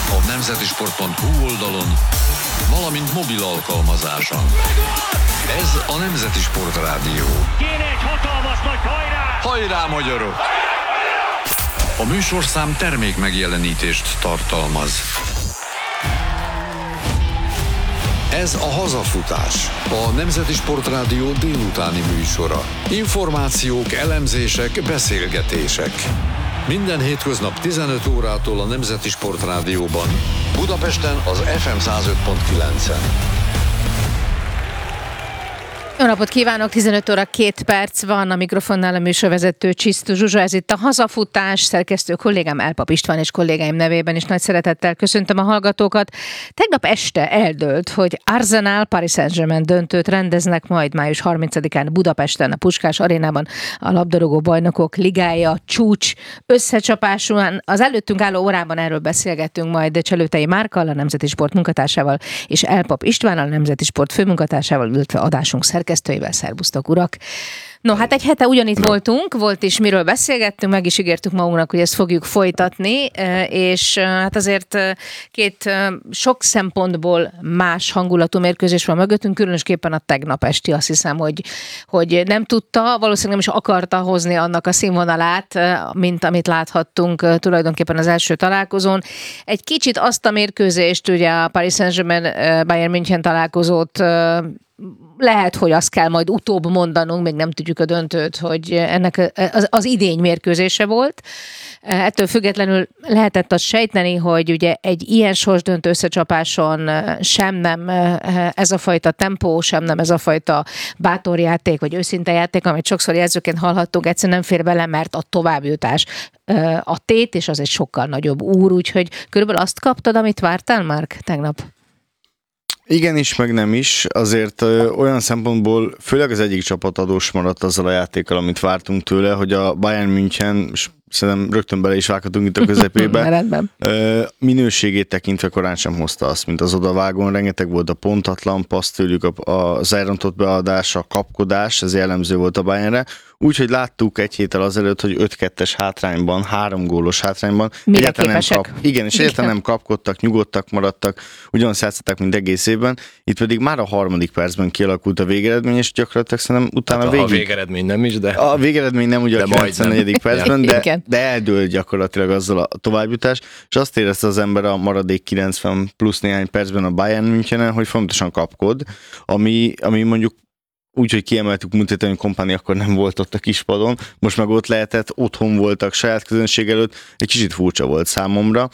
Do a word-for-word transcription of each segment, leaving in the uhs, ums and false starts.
a nemzetisport pont hu oldalon, valamint mobil alkalmazáson. Ez a Nemzeti Sport Rádió. Kéne egy hatalmas nagy hajrá! Hajrá, magyarok! A műsorszám termék megjelenítést tartalmaz. Ez a Hazafutás, a Nemzeti Sport Rádió délutáni műsora. Információk, elemzések, beszélgetések. Minden hétköznap tizenöt órától a Nemzeti Sport Rádióban, Budapesten az ef em száz öt pont kilencen. Jó napot kívánok, tizenöt óra két perc van, a mikrofonnál a műsorvezető Csisztu Zsuzsa, ez itt a Hazafutás, szerkesztő kollégám Elpap István és kollégáim nevében is nagy szeretettel köszöntöm a hallgatókat. Tegnap este eldőlt, hogy Arsenal Paris Saint-Germain döntőt rendeznek majd május harmincadikán Budapesten, a Puskás Arénában, a labdarúgó bajnokok ligája csúcs összecsapásúan. Az előttünk álló órában erről beszélgettünk majd Cselőtei Márkkal, a Nemzeti Sport munkatársával, és Elpap Istvánnal, a Nemzeti Sport főmunkatársával, illetve adásunk szerkesztőivel. Szerbusztok, urak! No, hát egy hete ugyanitt no. voltunk, volt is miről beszélgettünk, meg is ígértük magunknak, hogy ezt fogjuk folytatni, és hát azért két sok szempontból más hangulatú mérkőzés van mögöttünk, különösképpen a tegnap esti, azt hiszem, hogy, hogy nem tudta, valószínűleg nem is akarta hozni annak a színvonalát, mint amit láthattunk tulajdonképpen az első találkozón. Egy kicsit azt a mérkőzést, ugye a Paris Saint-Germain Bayern München találkozót, lehet, hogy azt kell majd utóbb mondanunk, még nem tudjuk a döntőt, hogy ennek az, az idény mérkőzése volt. Ettől függetlenül lehetett azt sejteni, hogy ugye egy ilyen sorsdöntő összecsapáson sem nem ez a fajta tempó, sem nem ez a fajta bátorjáték, vagy őszinte játék, amit sokszor jelzőként hallhattunk, egyszerűen nem fér bele, mert a továbbjutás a tét, és az egy sokkal nagyobb úr, úgyhogy körülbelül azt kaptad, amit vártál, Márk, tegnap? Igen is, meg nem is. Azért ö, olyan szempontból, főleg az egyik csapat adós maradt azzal a játékkal, amit vártunk tőle, hogy a Bayern München, és szerintem rögtön bele is vághatunk itt a közepébe, ö, minőségét tekintve korán sem hozta azt, mint az odavágón. Rengeteg volt a pontatlan passz tőlük, a, az elrontott beadás, a kapkodás, ez jellemző volt a Bayernre. Úgyhogy láttuk egy héttel azelőtt, hogy öt kettes hátrányban, három gólos hátrányban. Mire képesek? Kap, igen, és egyáltalán nem kapkodtak, nyugodtak maradtak, ugyanazt játszották, mint egész évben. Itt pedig már a harmadik percben kialakult a végeredmény, és gyakorlatilag szerintem utána hát a végig... A végeredmény nem is, de... A végeredmény nem ugye a kilencvennegyedik percben, de, de eldőlt gyakorlatilag azzal a továbbjutás, és azt érezte az ember a maradék kilencven plusz néhány percben a Bayern Münchenen, hogy fontosan kapkod, ami, ami mondjuk úgy, hogy kiemeltük mutatni, hogy Kompáni akkor nem volt ott a kispadon, most meg ott lehetett, otthon voltak saját közönség előtt, egy kicsit furcsa volt számomra.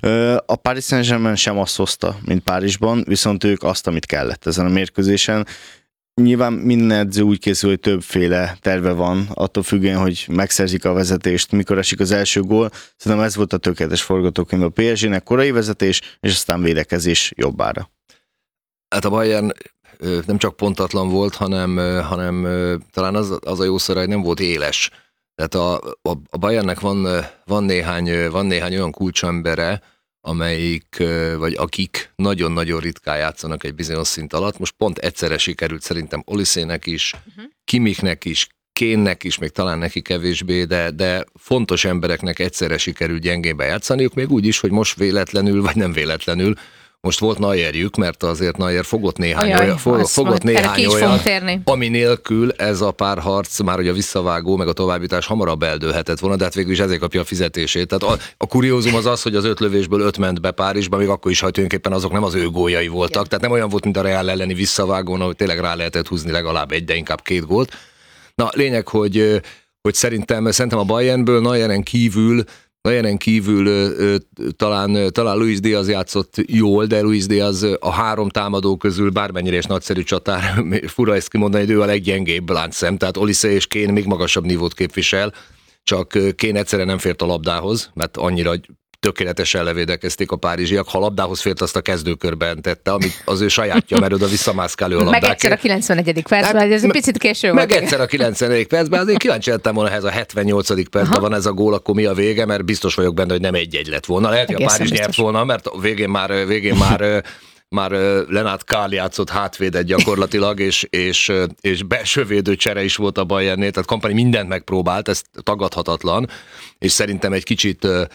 A Paris Saint-Germain sem azt hozta, mint Párizsban, viszont ők azt, amit kellett ezen a mérkőzésen. Nyilván minden edző úgy készül, hogy többféle terve van, attól függően, hogy megszerzik a vezetést, mikor esik az első gól. Szerintem ez volt a tökéletes forgatókönyv a pé es gének, korai vezetés, és aztán védekezés jobbára. Hát a Bayern nem csak pontatlan volt, hanem, hanem talán az, az a jó szor, hogy nem volt éles. Tehát a, a, a Bayernnek van, van, néhány, van néhány olyan kulcsembere, amelyik, vagy akik nagyon-nagyon ritkán játszanak egy bizonyos szint alatt. Most pont egyszerre sikerült szerintem Oliszének is, uh-huh. Kimmichnek is, Kénnek is, még talán neki kevésbé, de, de fontos embereknek egyszerre sikerült gyengénben játszaniuk, még úgy is, hogy most véletlenül, vagy nem véletlenül, most volt Neuerjük, mert azért Neuer fogott néhány Ajaj, olyan, fogott, fogott néhány olyan ami nélkül ez a párharc, már hogy a visszavágó, meg a továbbjutás hamarabb eldőlhetett volna, de hát végül is ezért kapja a fizetését. Tehát a, a kuriózum az az, hogy az öt lövésből öt ment be Párizsba, még akkor is, ha tulajdonképpen azok nem az ő góljai voltak. Igen. Tehát nem olyan volt, mint a Real elleni visszavágón, ahol tényleg rá lehetett húzni legalább egy, de inkább két gólt. Na, lényeg, hogy, hogy szerintem, szerintem a Bayernből Neueren kívül Bayernen kívül ö, ö, talán, talán Luis Diaz játszott jól, de Luis Diaz a három támadó közül bármennyire és nagyszerű csatár, fura ezt kimondani, hogy ő a leggyengébb láncszem, tehát Olise és Kane még magasabb nívót képvisel, csak Kane egyszerűen nem fért a labdához, mert annyira tökéletesen levédekezték a párizsiak. Ha labdához fért, azt a kezdőkörben tette, amit az ő sajátja, mert oda visszamászkálő a labdák. Meg egyszer a kilencvenegyedik percben, hát, ez egy picit késő meg volt. Meg egyszer a kilencvenegyedik percben, azért kíváncsi lettem volna, ha ez a hetvennyolcadik percben van ez a gól, akkor mi a vége, mert biztos vagyok benne, hogy nem egy-egy lett volna. Lehet, hogy a Párizs nyert volna, mert a végén már, végén már már Lennart Kahl játszott hátvédet gyakorlatilag, és, és, és belsővédő csere is volt a Bayernnél, tehát Kompáni mindent megpróbált, ez tagadhatatlan, és szerintem egy kicsit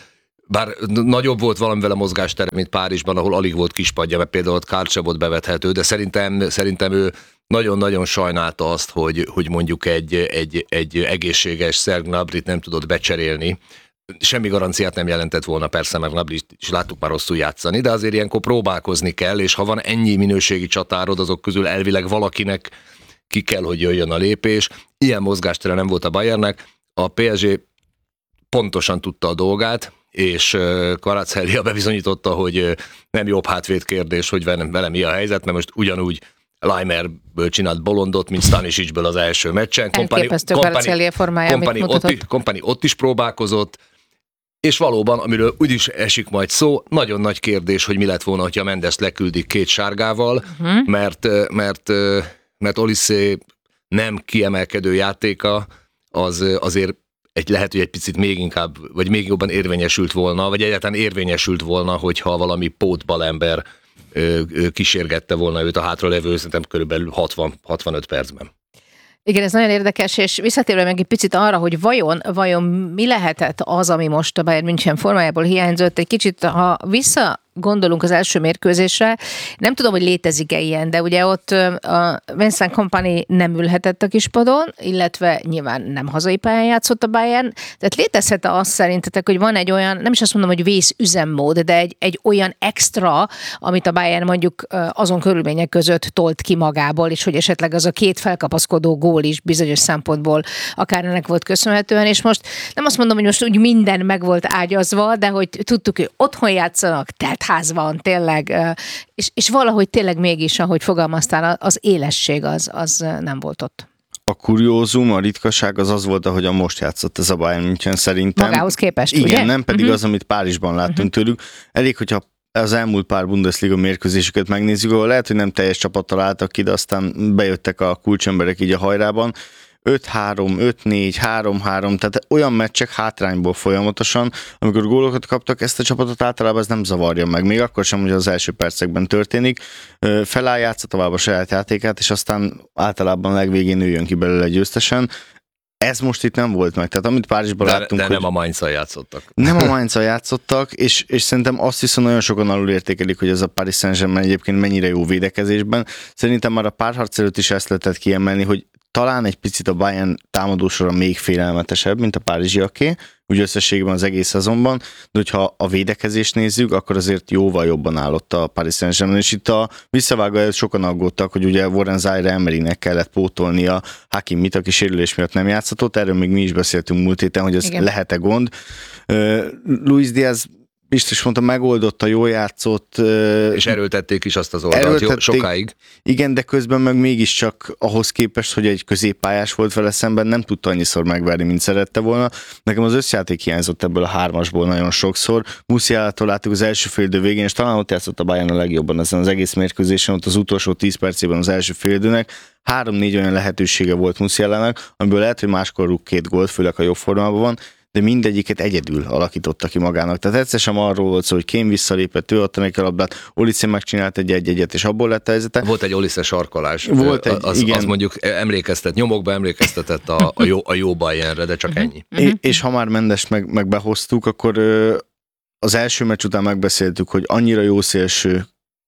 bár nagyobb volt valamivel a mozgástere, mint Párizsban, ahol alig volt kispadja, mert például ott Kárcs sem volt bevethető, de szerintem, szerintem ő nagyon-nagyon sajnálta azt, hogy, hogy mondjuk egy, egy, egy egészséges Serge Gnabryt nem tudott becserélni. Semmi garanciát nem jelentett volna persze, mert Gnabryt is láttuk már rosszul játszani, de azért ilyenkor próbálkozni kell, és ha van ennyi minőségi csatárod, azok közül elvileg valakinek ki kell, hogy jöjjön a lépés. Ilyen mozgástere nem volt a Bayernnek, a pé es gé pontosan tudta a dolgát, és Kvaratskhelia bebizonyította, hogy nem jobb hátvéd kérdés, hogy vele mi a helyzet, mert most ugyanúgy Leimerből csinált bolondot, mint Stanisicből az első meccsen. Elképesztő Kvaratskhelia formája, amit mutatott. Ott, Kompany ott is próbálkozott, és valóban, amiről úgyis esik majd szó, nagyon nagy kérdés, hogy mi lett volna, hogyha Mendest leküldik két sárgával, uh-huh. mert, mert, mert Olise nem kiemelkedő játéka, az azért egy, lehet, hogy egy picit még inkább, vagy még jobban érvényesült volna, vagy egyáltalán érvényesült volna, hogyha valami pótbalember kísérgette volna őt a hátralevő, szerintem körülbelül hatvan-hatvanöt percben. Igen, ez nagyon érdekes, és visszatérve meg egy picit arra, hogy vajon, vajon mi lehetett az, ami most a Bayern München formájából hiányzott, egy kicsit, ha vissza gondolunk az első mérkőzésre, nem tudom, hogy létezik-e ilyen, de ugye ott a Vincent Kompany nem ülhetett a kispadon, illetve nyilván nem hazai pályán játszott a Bayern, tehát létezhet-e azt szerintetek, hogy van egy olyan, nem is azt mondom, hogy vészüzemmód, de egy, egy olyan extra, amit a Bayern mondjuk azon körülmények között tolt ki magából, és hogy esetleg az a két felkapaszkodó gól is bizonyos szempontból akár ennek volt köszönhetően, és most nem azt mondom, hogy most úgy minden meg volt ágyazva, de hogy tudtuk, hogy otthon játszanak, tehát ház van, tényleg, és, és valahogy tényleg mégis, ahogy fogalmaztál, az élesség az, az nem volt ott. A kuriózum, a ritkaság az az volt, ahogy a most játszott ez a Bayern München szerintem. Magához képest, igen, ugye? nem pedig uh-huh. az, amit Párizsban láttunk uh-huh. tőlük. Elég, hogyha az elmúlt pár Bundesliga mérkőzésüket megnézzük, ahol lehet, hogy nem teljes csapattal álltak ki, de aztán bejöttek a kulcsemberek így a hajrában. öt három, öt négy, három három, tehát olyan meccsek hátrányból folyamatosan, amikor gólokat kaptak, ezt a csapatot általában ez nem zavarja meg, még akkor sem, hogy az első percekben történik. Feláll, játsza tovább a saját játékát, és aztán általában a legvégén ő jön ki belőle győztesen. Ez most itt nem volt meg, tehát amit Párizsban de, láttunk, de hogy... nem a Mainz-al játszottak. Nem a Mainz-al játszottak, és, és szerintem azt viszont nagyon sokan alul értékelik, hogy ez a Paris Saint-Germain egyébként mennyire jó védekezésben. Szerintem már a párharc előtt is ezt lehetett kiemelni, hogy talán egy picit a Bayern támadósora még félelmetesebb, mint a párizsiaké, úgy összességében az egész szezonban, de hogyha a védekezést nézzük, akkor azért jóval jobban állott a Paris Saint-Germain, és itt a visszavágó előtt sokan aggódtak, hogy ugye Warren Zaire-Emerynek kellett pótolnia Hakimit, aki sérülés miatt nem játszhatott, erről még mi is beszéltünk múlt héten, hogy ez igen. lehet-e gond. Uh, Luis Diaz biztos mondta, megoldotta, jól játszott. És erőltették is azt az oldalt jó, sokáig. Igen, de közben meg mégiscsak ahhoz képest, hogy egy középpályás volt vele szemben, nem tudta annyiszor megverni, mint szerette volna. Nekem az összjáték hiányzott ebből a hármasból nagyon sokszor. Musialától láttuk az első félidő végén, és talán ott játszott a Bayern a legjobban ezen az egész mérkőzésen, ott az utolsó tíz percében az első félidőnek. Három-négy olyan lehetősége volt Musialának, amiből lehet, hogy máskor rúg két gólt, főleg a jobb formában van, de mindegyiket egyedül alakította ki magának. Tehát egyszer sem arról volt szó, hogy Kane visszalépett, ő adta neki a labdát, Olise megcsinált egy egy-egyet, és abból lett a helyzete. Volt egy Olise sarkolás. Volt egy, az, igen. az mondjuk emlékeztet, nyomokba emlékeztetett a, a, jó, a jó Bayernre, de csak ennyi. É, és ha már Mendest meg, meg behoztuk, akkor az első meccs után megbeszéltük, hogy annyira jó szélső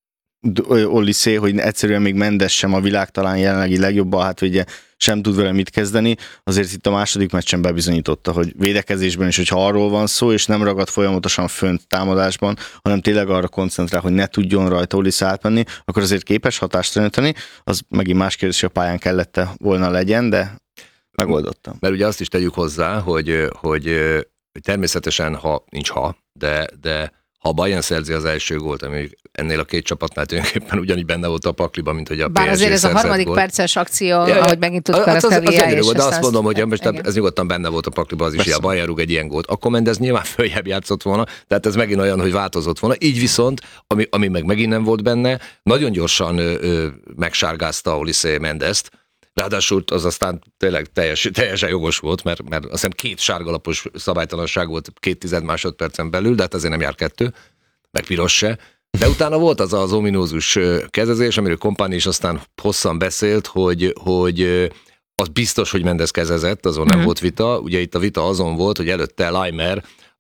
Olise, hogy egyszerűen még Mendes sem a világ talán jelenlegi legjobb, hát ugye sem tud vele mit kezdeni, azért itt a második meccsen bebizonyította, hogy védekezésben is, hogyha arról van szó, és nem ragad folyamatosan fönt támadásban, hanem tényleg arra koncentrál, hogy ne tudjon rajta Olise átmenni, akkor azért képes hatást tanítani, az megint más kérdés, hogy a pályán kellett volna legyen, de megoldottam. Mert ugye azt is tegyük hozzá, hogy, hogy természetesen, ha nincs ha, de, de ha a Bayern szerzi az első gólt, ami ennél a két csapatnál tulajdonképpen ugyanígy benne volt a pakliban, mint hogy a Bár pé es gé azért ez a harmadik gólt. Perces akció, ja, ahogy megint tud hát az, az, az és volt, de azt mondom, hogy most igen. ez nyugodtan benne volt a pakliban az is, hogy a Bayern rúg egy ilyen gólt. Akkor Mendes nyilván följebb játszott volna, tehát ez megint olyan, hogy változott volna. Így viszont, ami, ami meg megint nem volt benne, nagyon gyorsan ö, ö, megsárgázta Olise Mendest. Ráadásul az aztán tényleg teljes, teljesen jogos volt, mert, mert azt hiszem két sárgalapos szabálytalanság volt két tized másodpercen belül, de hát azért nem jár kettő, meg piros se. De utána volt az az ominózus kezezés, amiről Kompany is aztán hosszan beszélt, hogy, hogy az biztos, hogy Mendes kezezett, azon nem mm. volt vita. Ugye itt a vita azon volt, hogy előtte Leimer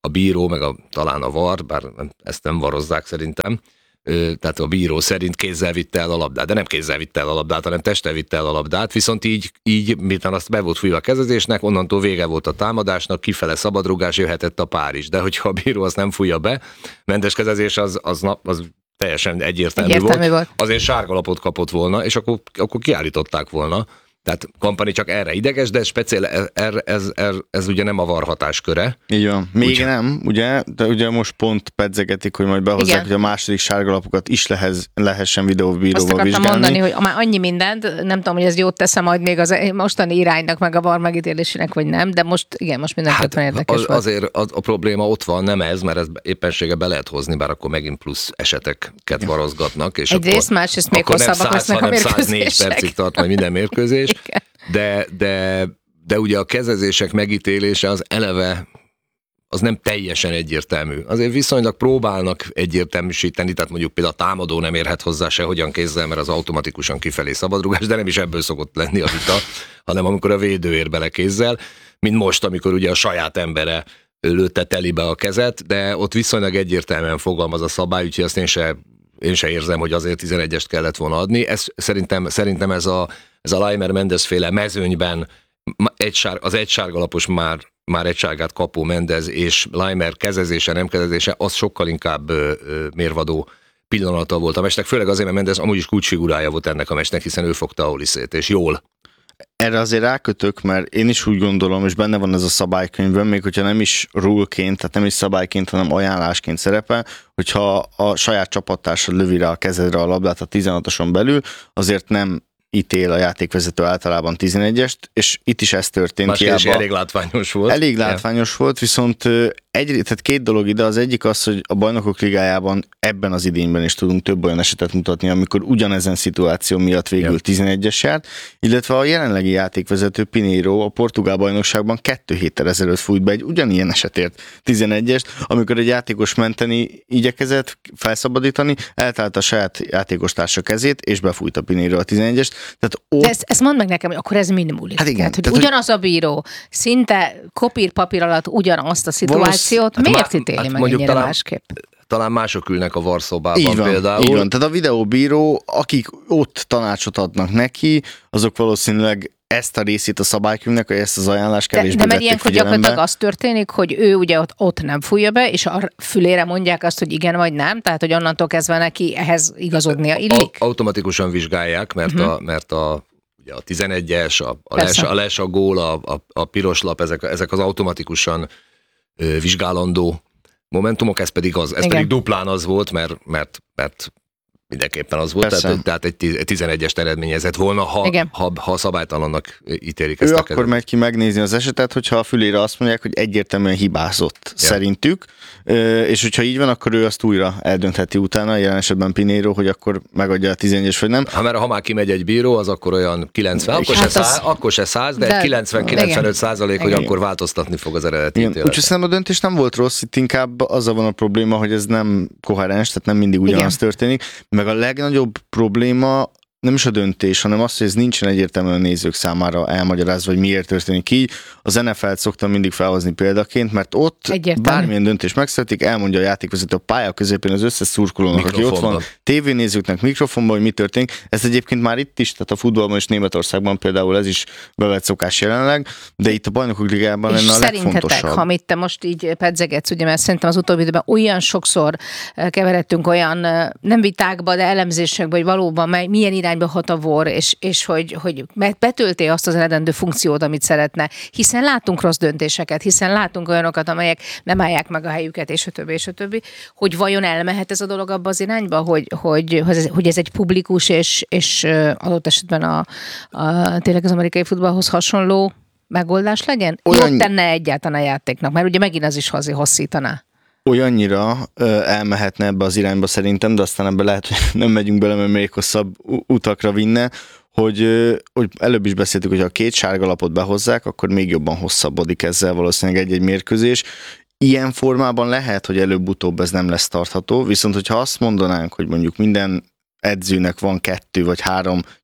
a bíró, meg a, talán a var, bár ezt nem varozzák szerintem, tehát a bíró szerint kézzel vitte el a labdát, de nem kézzel vitte el a labdát, hanem testtel vitte el a labdát, viszont így, így miután azt be volt fújva a kezezésnek, onnantól vége volt a támadásnak, kifele szabadrugás, jöhetett a pár is, de hogyha a bíró azt nem fújja be, mentes kezezés az, az, az teljesen egyértelmű, egyértelmű volt, volt, azért sárgalapot kapott volna, és akkor, akkor kiállították volna. Tehát Kompany csak erre ideges, de speciál, ez, ez, ez, ez ugye nem a var hatásköre. Így van. Még úgy, nem, ugye, de ugye most pont pedzegetik, hogy majd behozzák, igen, hogy a második sárgalapokat is lehez, lehessen videóbíróval vizsgálni. Azt akartam mondani, hogy már annyi mindent, nem tudom, hogy ez jót tesz majd még az mostani iránynak, meg a var megítélésének, vagy nem, de most igen, most mindenképpen hát érdekes az, volt. Azért a, a probléma ott van, nem ez, mert ez éppensége be lehet hozni, bár akkor megint plusz eseteket varozgatnak. És egyrészt, másrészt még hosszabbak lesznek a mérkőzések. száz négy percig tart majd minden mérkőzés. De, de, de ugye a kezezések megítélése az eleve, az nem teljesen egyértelmű. Azért viszonylag próbálnak egyértelműsíteni, tehát mondjuk például a támadó nem érhet hozzá se hogyan kézzel, mert az automatikusan kifelé szabadrugás, de nem is ebből szokott lenni a vita, hanem amikor a védő ér bele kézzel, mint most, amikor ugye a saját embere lőtte telibe a kezet, de ott viszonylag egyértelműen fogalmaz a szabály, úgyhogy azt én se, én se érzem, hogy azért tizenegyest kellett volna adni. Ez, szerintem, szerintem ez a Ez a Laimer-Mendez féle mezőnyben egy sár, az egy sárgalapos már, már egy sárgát kapó Mendez és Laimer kezezése, nem kezezése, az sokkal inkább ö, ö, mérvadó pillanata volt a mestnek, főleg azért, mert Mendez amúgy is kulcsfigurája volt ennek a mestnek, hiszen ő fogta Oliszét, és jól. Erre azért rákötök, mert én is úgy gondolom, és benne van ez a szabálykönyvben, még hogyha nem is rule-ként, tehát nem is szabályként, hanem ajánlásként szerepel, hogyha a saját csapattársad lövi rá a kezedre a labdát a tizenhatoson belül, azért nem ítél a játékvezető általában tizenegyest, és itt is ez történt. Másképp is elég látványos volt. Elég látványos ja. volt, viszont egy, tehát két dolog ide, az egyik az, hogy a Bajnokok Ligájában ebben az idényben is tudunk több olyan esetet mutatni, amikor ugyanezen szituáció miatt végül ja. tizenegyes járt, illetve a jelenlegi játékvezető Pinheiro a portugál bajnokságban kettő héttel ezelőtt fújt be egy ugyanilyen esetért tizenegyest, amikor egy játékos menteni igyekezett, felszabadítani, eltállt a saját játékostársa kezét, és befújta Pinheiro a tizenegyest. Tehát ott... ezt, ezt mondd meg nekem, hogy akkor ez mind múlik. Hát igen, tehát, hogy tehát, ugyanaz a bíró, szinte kopír-papír alatt ugyanazt a szituációt, hát miért ítéli hát meg ennyire talán, másképp? Talán mások ülnek a varszobában így van, például. Így van, tehát a videóbíró, akik ott tanácsot adnak neki, azok valószínűleg ezt a részét a szabálykönyvnek, vagy ezt az ajánlást kevésbé vették figyelembe. De mert ilyenkor gyakorlatilag az történik, hogy ő ugye ott, ott nem fújja be, és a fülére mondják azt, hogy igen vagy nem, tehát hogy onnantól kezdve neki ehhez igazodnia illik? A, automatikusan vizsgálják, mert uh-huh. a, mert a ugye a tizenegyes, a, a, les, a les, a gól, a, a, a piros lap, ezek, ezek az automatikusan ö, vizsgálandó momentumok, ez pedig az, ez igen. pedig duplán az volt, mert, mert, mert mindenképpen az volt, tehát, tehát egy tizenegyest eredményezett volna, ha, ha, ha szabálytalannak ítélik ő ezt a akkor kezet. Megy ki megnézni az esetet, hogyha a fülére azt mondják, hogy egyértelműen hibázott ja. szerintük, és hogyha így van, akkor ő azt újra eldöntheti utána, jelen esetben Pinheiro, hogy akkor megadja a tizenegyes vagy nem. Ha, mert ha már kimegy egy bíró, az akkor olyan kilencven, akkor, hát se, az... száz, akkor se száz, de, de kilencven-kilencvenöt százalék, hogy akkor változtatni fog az eredeti ítéletet. Úgyhogy szerintem a döntés nem volt rossz, itt inkább azzal van a probléma, hogy ez nem koherens, tehát nem mindig ugyanaz történik. Meg a legnagyobb probléma nem is a döntés, hanem az, hogy ez nincsen egyértelműen a nézők számára elmagyarázva, hogy miért történik így. Az en ef el-t szoktam mindig felhozni példaként, mert ott egyértelmű. Bármilyen döntés megszületik, elmondja a játékvezető a pálya közepén az összes szurkolónak, aki ott van, tévénézőknek, mikrofonban, hogy mi történik. Ez egyébként már itt is, tehát a futballban és Németországban például ez is bevett szokás jelenleg, de itt a Bajnokok Ligájában lenne a legfontosabb. Ha mit te most így pedzegetsz, ugye, mert szerintem az utóbbi időben olyan sokszor keveredtünk olyan nem vitákba, de elemzésekbe, hogy valóban milyen irány hat a vor, és, és hogy, hogy betölti azt az eredendő funkciót, amit szeretne, hiszen látunk rossz döntéseket, hiszen látunk olyanokat, amelyek nem állják meg a helyüket, és a többi, és a többi, hogy vajon elmehet ez a dolog abba az irányba, hogy, hogy, hogy ez egy publikus, és, és adott esetben a, a, tényleg az amerikai futballhoz hasonló megoldás legyen? Olyan... Jót tenne egyáltalán a játéknak, mert ugye megint az is hazi hosszítaná. Olyannyira ö, elmehetne ebbe az irányba szerintem, de aztán ebbe lehet, hogy nem megyünk bele, mert még hosszabb utakra vinne, hogy, ö, hogy előbb is beszéltük, hogy ha a két sárgalapot behozzák, akkor még jobban hosszabbodik ezzel valószínűleg egy-egy mérkőzés. Ilyen formában lehet, hogy előbb-utóbb ez nem lesz tartható, viszont hogyha azt mondanánk, hogy mondjuk minden edzőnek van kettő vagy három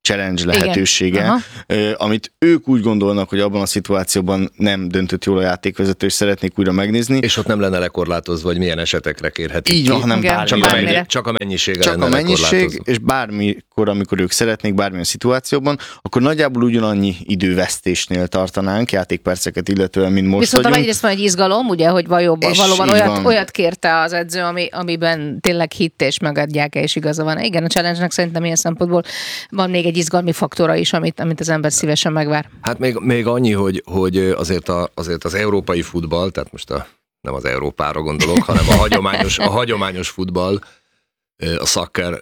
challenge lehetősége, amit ők úgy gondolnak, hogy abban a szituációban nem döntött jól a játékvezető, és szeretnék újra megnézni. És ott nem lenne lekorlátozva, hogy milyen esetekre kérhetik. Így van, hanem bármire. Csak a, mennyi, csak a mennyisége csak lenne a mennyiség, és bármikor, amikor ők szeretnék, bármilyen szituációban, akkor nagyjából ugyanannyi idővesztésnél tartanánk játékperceket illetően, mint most Viszont vagyunk. egyrészt van egy izgalom, ugye, hogy valóban, valóban olyat, olyat kérte az edző, ami, amiben tényleg hitt és megadják-e, és igaza van. Igen, a challenge-nek szerintem ilyen szempontból van még egy izgalmi faktora is, amit, amit az ember szívesen megvár. Hát még, még annyi, hogy, hogy azért, a, azért az európai futball, tehát most a, nem az Európára gondolok, hanem a hagyományos, a hagyományos futball, a soccer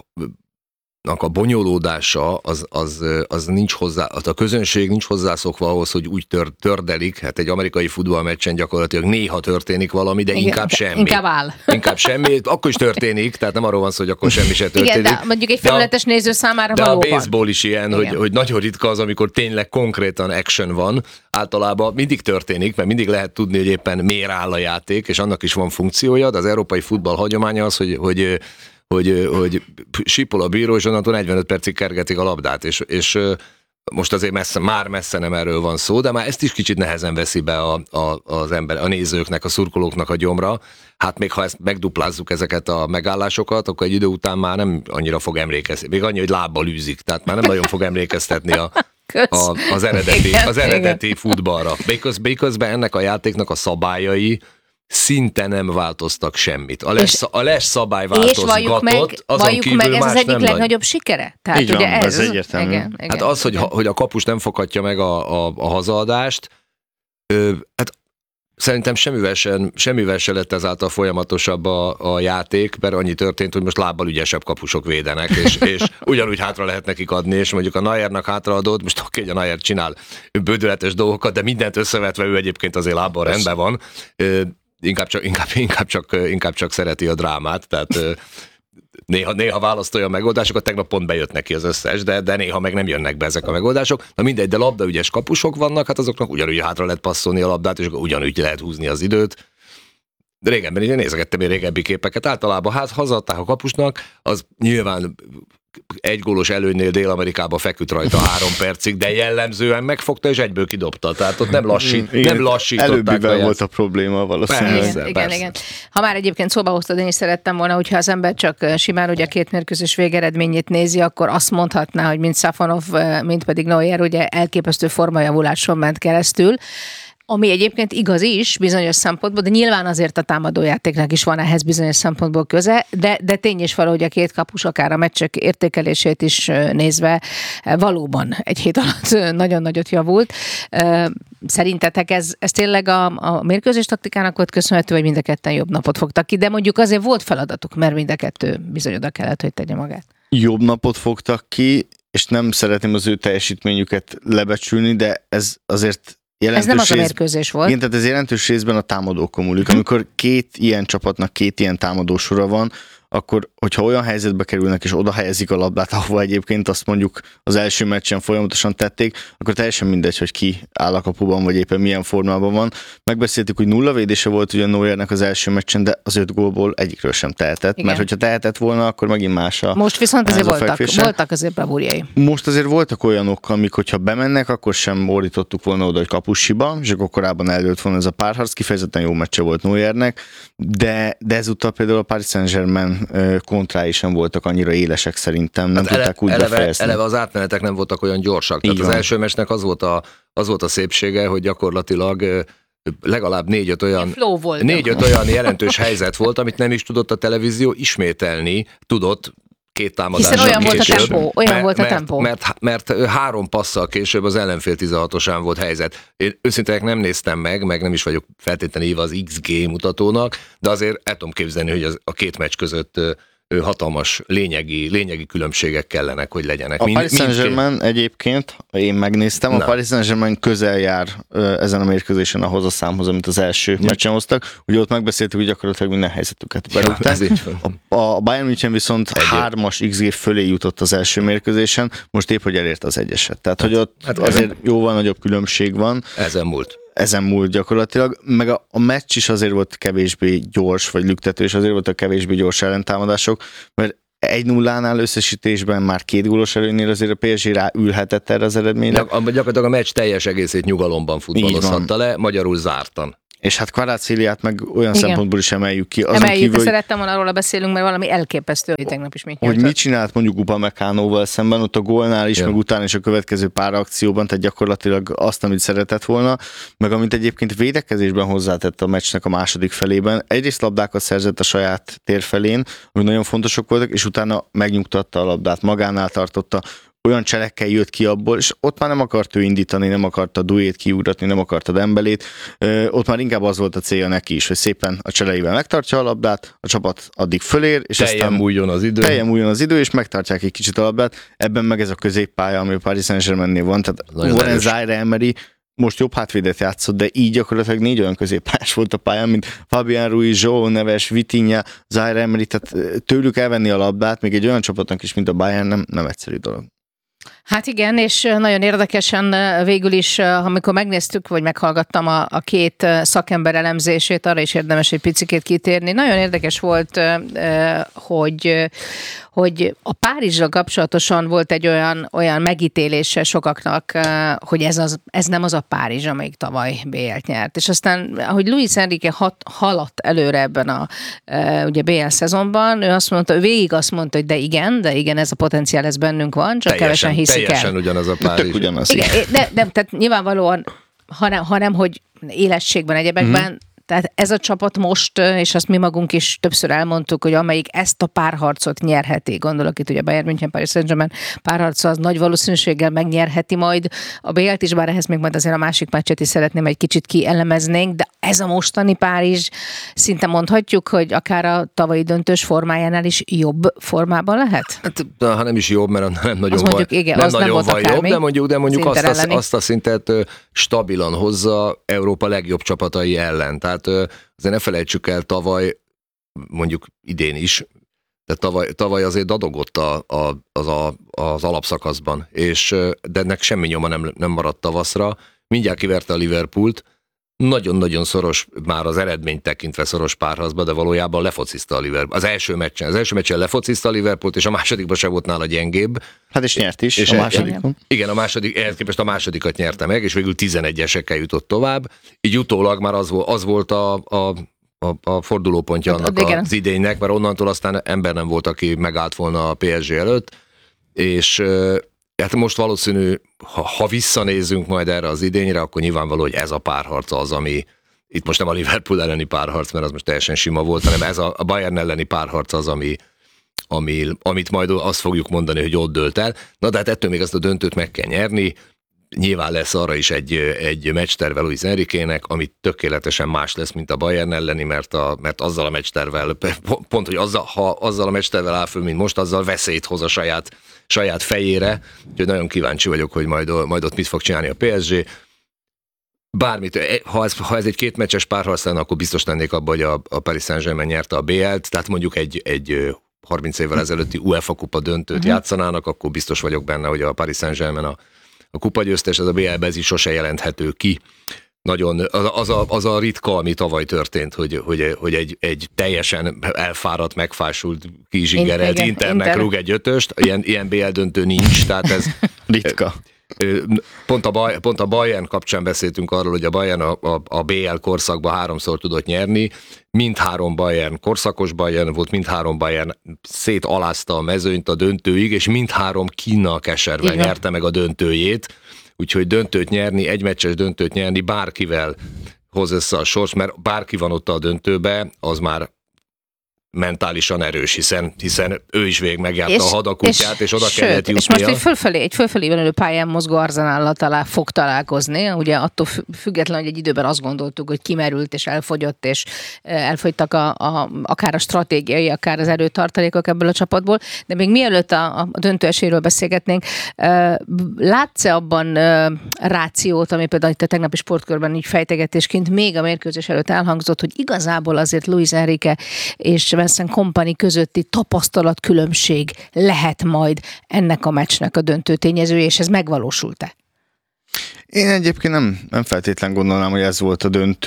a bonyolódása az, az, az nincs hozzá, a közönség nincs hozzászokva ahhoz, hogy úgy tör, tördelik, hát egy amerikai futballmeccsen gyakorlatilag néha történik valami, de igen, inkább semmi. Inkább áll. Inkább semmi, akkor is történik, tehát nem arról van szó, hogy akkor semmi se történik. Igen, de mondjuk egy felületes de néző számára de valóban. De a baseball is ilyen, hogy, hogy nagyon ritka az, amikor tényleg konkrétan action van. Általában mindig történik, mert mindig lehet tudni, hogy éppen miért áll a játék, és annak is van funkciója, de az európai futball hagyománya az, hogy, hogy hogy, hogy sípol a bíró, és onnantól negyvenöt percig kergetik a labdát, és, és most azért messze, már messze nem erről van szó, de már ezt is kicsit nehezen veszi be a, a, az ember, a nézőknek, a szurkolóknak a gyomra. Hát még ha ezt megduplázzuk ezeket a megállásokat, akkor egy idő után már nem annyira fog emlékezni. Még annyi, hogy lábbal űzik, tehát már nem nagyon fog emlékeztetni a, a, az eredeti, igen, az eredeti futballra. Miközben ennek a játéknak a szabályai szinte nem változtak semmit. A les, a les szabály változgatott, meg, azon kívül meg, ez más az egyik nem legnagyobb nagy sikere? Tehát így ugye van, ez, ez egyértelmű. Igen, igen, hát az, hogy, hogy a kapus nem foghatja meg a, a, a hazaadást, ö, hát szerintem semmivel, sem, semmivel se lett ezáltal folyamatosabb a, a játék, mert annyi történt, hogy most lábbal ügyesebb kapusok védenek, és, és ugyanúgy hátra lehet nekik adni, és mondjuk a Neuernak hátraadod, most oké, hogy a Neuer csinál bődületes dolgokat, de mindent összevetve ő egyébként azért lábbal rendben van. Ö, Inkább csak, inkább, inkább, csak, inkább csak szereti a drámát, tehát néha, néha választ olyan megoldásokat, tegnap pont bejött neki az összes, de, de néha meg nem jönnek be ezek a megoldások. Na mindegy, de labdaügyes kapusok vannak, hát azoknak ugyanúgy hátra lehet passzolni a labdát, és ugyanúgy lehet húzni az időt. De régebben én nézegettem én régebbi képeket, általában hát hazadták a kapusnak, az nyilván egy gólos előnynél Dél-Amerikába feküdt rajta három percig, de jellemzően megfogta és egyből kidobta. Tehát ott nem, lassít, igen, nem lassították. Előbbivel volt a probléma valószínűleg. Persze, igen, igen, igen. Ha már egyébként szóba hoztad, én is szerettem volna, hogyha az ember csak simán ugye a két mérkőzés végeredményét nézi, akkor azt mondhatná, hogy mind Safonov, mind pedig Neuer ugye elképesztő formajavuláson ment keresztül. Ami egyébként igaz is bizonyos szempontból, de nyilván azért a támadójátéknak is van ehhez bizonyos szempontból köze, de, de tény is való, hogy a két kapus akár a meccsek értékelését is nézve valóban egy hét alatt nagyon nagyot javult. Szerintetek ez, ez tényleg a, a mérkőzés taktikának volt köszönhető, vagy mind a ketten jobb napot fogtak ki, de mondjuk azért volt feladatuk, mert mind a kettő bizony oda kellett, hogy tegye magát. Jobb napot fogtak ki, és nem szeretném az ő teljesítményüket lebecsülni, de ez azért jelentős ez nem az rész... a mérkőzés volt. Igen, tehát ez jelentős részben a támadókon múlik. Amikor két ilyen csapatnak két ilyen támadósora van, akkor, hogyha olyan helyzetbe kerülnek, és oda helyezik a labdát, ahova egyébként azt mondjuk az első meccsen folyamatosan tették, akkor teljesen mindegy, hogy ki áll a kapuban, vagy éppen milyen formában van. Megbeszéltük, hogy nulla védése volt ugye Neuernek az első meccsen, de az öt gólból egyikről sem tehetett, igen. Mert hogyha tehetett volna, akkor megint más a Most viszont azért voltak, voltak azért bravúrjai. Most azért voltak olyanok, amik, hogyha bemennek, akkor sem ordítottuk volna oda, hogy kapusiba, és akkor korábban eldőlt volna ez a párharc, kifejezetten jó meccse volt Neuernek, de, de ezúttal például a Paris Saint-Germain kontrái sem voltak annyira élesek szerintem, nem hát tudták úgy eleve, befejezni. Eleve az átmenetek nem voltak olyan gyorsak. Tehát az első meccsnek az volt, a, az volt a szépsége, hogy gyakorlatilag legalább négy-öt olyan, négy-öt olyan jelentős helyzet volt, amit nem is tudott a televízió ismételni, tudott két támadásra Hiszen olyan volt később, a tempó, olyan mert, volt a mert, tempó. Mert, mert, mert három passzal később az ellenfél tizenhatosán volt helyzet. Én őszintén nem néztem meg, meg nem is vagyok feltétlenül hívva az iksz gé mutatónak, de azért el tudom képzelni, hogy az, a két meccs között hatalmas lényegi, lényegi különbségek kellenek, hogy legyenek. A Mind, Paris Saint-Germain mindként... egyébként, én megnéztem, Na. a Paris Saint-Germain közel jár ezen a mérkőzésen ahhoz a számhoz, amit az első ja. meccsen hoztak. Ugye ott megbeszéltük, hogy gyakorlatilag minden helyzetüket berúgták. A, a Bayern München viszont Egyéb. hármas iksz gé fölé jutott az első mérkőzésen, most épp, hogy elért az egyeset. Tehát, hát, hogy ott hát azért jóval nagyobb különbség van. Ezen múlt. Ezen múlt gyakorlatilag, meg a, a meccs is azért volt kevésbé gyors, vagy lüktetős, azért volt a kevésbé gyors ellentámadások, mert egy nullánál összesítésben már két gólos előnynél azért a pé es gé rá ülhetett erre az eredményre. A, gyakorlatilag a meccs teljes egészét nyugalomban futballozhatta le, magyarul zártan. És hát Kvaratskhelia meg olyan Igen. szempontból is emeljük ki. Azon emeljük, kívül, szerettem volna róla beszélünk, mert valami elképesztő, hogy tegnap is mit nyújtott. Hogy mit csinált mondjuk Upamecánóval szemben, ott a gólnál is, ja. meg utána is a következő pár akcióban, tehát gyakorlatilag azt, amit szeretett volna, meg amit egyébként védekezésben hozzátett a meccsnek a második felében. Egyrészt labdákat szerzett a saját térfelén, ami nagyon fontosak voltak, és utána megnyugtatta a labdát, magánál tartotta, olyan cselekkel jött ki abból, és ott már nem akart ő indítani, nem akarta Douét kiugratni, nem akarta Dembélét, ott már inkább az volt a célja neki is, hogy szépen a cseleivel megtartja a labdát, a csapat addig fölér, és teljen aztán múljon az idő. Teljen múljon az idő, és megtartják egy kicsit a labdát. Ebben meg ez a középpálya, ami a Paris Saint-Germainnél van, tehát Warren Zaire-Emery most jobb hátvédet játszott, de így gyakorlatilag négy olyan középpályás volt a pályán, mint Fabián Ruiz, João Neves, Vitinha, Zaire-Emery, tehát tőlük elvenni a labdát, még egy olyan csapatnak is, mint a Bayern, nem, nem egyszerű dolog. Hát igen, és nagyon érdekesen végül is, amikor megnéztük, vagy meghallgattam a, a két szakember elemzését, arra is érdemes egy picikét kitérni. Nagyon érdekes volt, hogy, hogy a Párizsra kapcsolatosan volt egy olyan, olyan megítélése sokaknak, hogy ez, az, ez nem az a Párizs, amelyik tavaly bé el-t nyert. És aztán, ahogy Luis Enrique hat, haladt előre ebben a ugye bé el szezonban, ő azt mondta, ő végig azt mondta, hogy de igen, de igen, ez a potenciál, ez bennünk van, csak teljesen, kevesen hiszik teljesen el. ugyanaz a Párizs. Ugyanaz. Igen, de, de, tehát nyilvánvalóan, hanem, hanem hogy élességben, egyebekben, mm-hmm. Tehát ez a csapat most, és azt mi magunk is többször elmondtuk, hogy amelyik ezt a párharcot nyerheti, gondolok itt ugye Bayern München, Paris Saint-Germain párharca, az nagy valószínűséggel megnyerheti majd a bé el-t is, bár ehhez még majd azért a másik meccset is szeretném egy kicsit kielemeznénk, de ez a mostani Párizs, szinte mondhatjuk, hogy akár a tavalyi döntős formájánál is jobb formában lehet? Hát, ha nem is jobb, mert nem nagyon van, mondjuk, igen, nem az nagyon nem van jobb, de mondjuk, de mondjuk azt, azt, azt a szintet stabilan hozza Európa legjobb csapatai ellen. Tehát azért ne felejtsük el, tavaly, mondjuk idén is, de tavaly, tavaly azért dadogott a, a, az, a, az alapszakaszban, és, de ennek semmi nyoma nem, nem maradt tavaszra, mindjárt kiverte a Liverpoolt, nagyon-nagyon szoros, már az eredményt tekintve szoros párharcba, de valójában lefociszta a Liverpool. Az első meccsen, az első meccsen lefociszta a Liverpoolt, és a másodikban se volt nála gyengébb. Hát és nyert is és a másodikon. Igen, a második, ehhez képest a másodikat nyerte meg, és végül tizenegyesekkel jutott tovább. Így utólag már az volt, az volt a, a, a, a fordulópontja annak hát, az idénynek, mert onnantól aztán ember nem volt, aki megállt volna a pé es gé előtt, és hát most valószínű, ha, ha visszanézzünk majd erre az idényre, akkor nyilvánvaló, hogy ez a párharc az, ami itt most nem a Liverpool elleni párharc, mert az most teljesen sima volt, hanem ez a, a Bayern elleni párharc az, ami, ami, amit majd azt fogjuk mondani, hogy ott dőlt el. Na de hát ettől még ezt a döntőt meg kell nyerni. Nyilván lesz arra is egy, egy meccsterve Luis Enriquének, ami tökéletesen más lesz, mint a Bayern elleni, mert, a, mert azzal a meccstervel, pont, hogy azzal, ha azzal a meccstervel áll föl, mint most, azzal veszélyt hoz a saját, saját fejére. Úgyhogy nagyon kíváncsi vagyok, hogy majd, majd ott mit fog csinálni a pé es gé. Bármit, ha ez, ha ez egy két meccses párharc lenne, akkor biztos lennék abban, hogy a, a Paris Saint-Germain nyerte a bé el-t, tehát mondjuk egy, egy harminc évvel ezelőtti UEFA kupa döntőt uh-huh. játszanának, akkor biztos vagyok benne, hogy a Paris Saint-Germain a A kupagyőztes, ez a bé el-ben is sose jelenthető ki. Nagyon, az, az, a, az a ritka, ami tavaly történt, hogy, hogy, hogy egy, egy teljesen elfáradt, megfásult, kizsigerelt Internek Inter. rúg egy ötöst. Ilyen, ilyen bé el döntő nincs, tehát ez ritka. Pont a, pont a Bayern kapcsán beszéltünk arról, hogy a Bayern a, a, a bé el korszakban háromszor tudott nyerni, mindhárom Bayern korszakos Bayern volt, mindhárom Bayern szétalázta a mezőnyt a döntőig, és mindhárom Kína keserve Igen. nyerte meg a döntőjét, úgyhogy döntőt nyerni, egy meccses döntőt nyerni bárkivel hoz össze a sors, mert bárki van ott a döntőbe, az már mentálisan erős, hiszen, hiszen ő is végig megjárta és, a hadakutyát, és, és oda sőt, kellett jutnia. És most egy fölfelé, egy fölfelé venülő pályán mozgó Arzenállal talán fog találkozni, ugye attól függetlenül, hogy egy időben azt gondoltuk, hogy kimerült és elfogyott, és elfogytak a, a, akár a stratégiai, akár az erőtartalékok ebből a csapatból, de még mielőtt a, a döntő esélyről beszélgetnénk, látsz-e abban rációt, ami például itt a tegnapi sportkörben így fejtegetésként még a mérkőzés előtt elhangzott, hogy igazából azért Luis Enrique és Vincent Kompany közötti tapasztalatkülönbség lehet majd ennek a meccsnek a döntő tényezője, és ez megvalósult-e? Én egyébként nem, nem feltétlen gondolnám, hogy ez volt a döntő.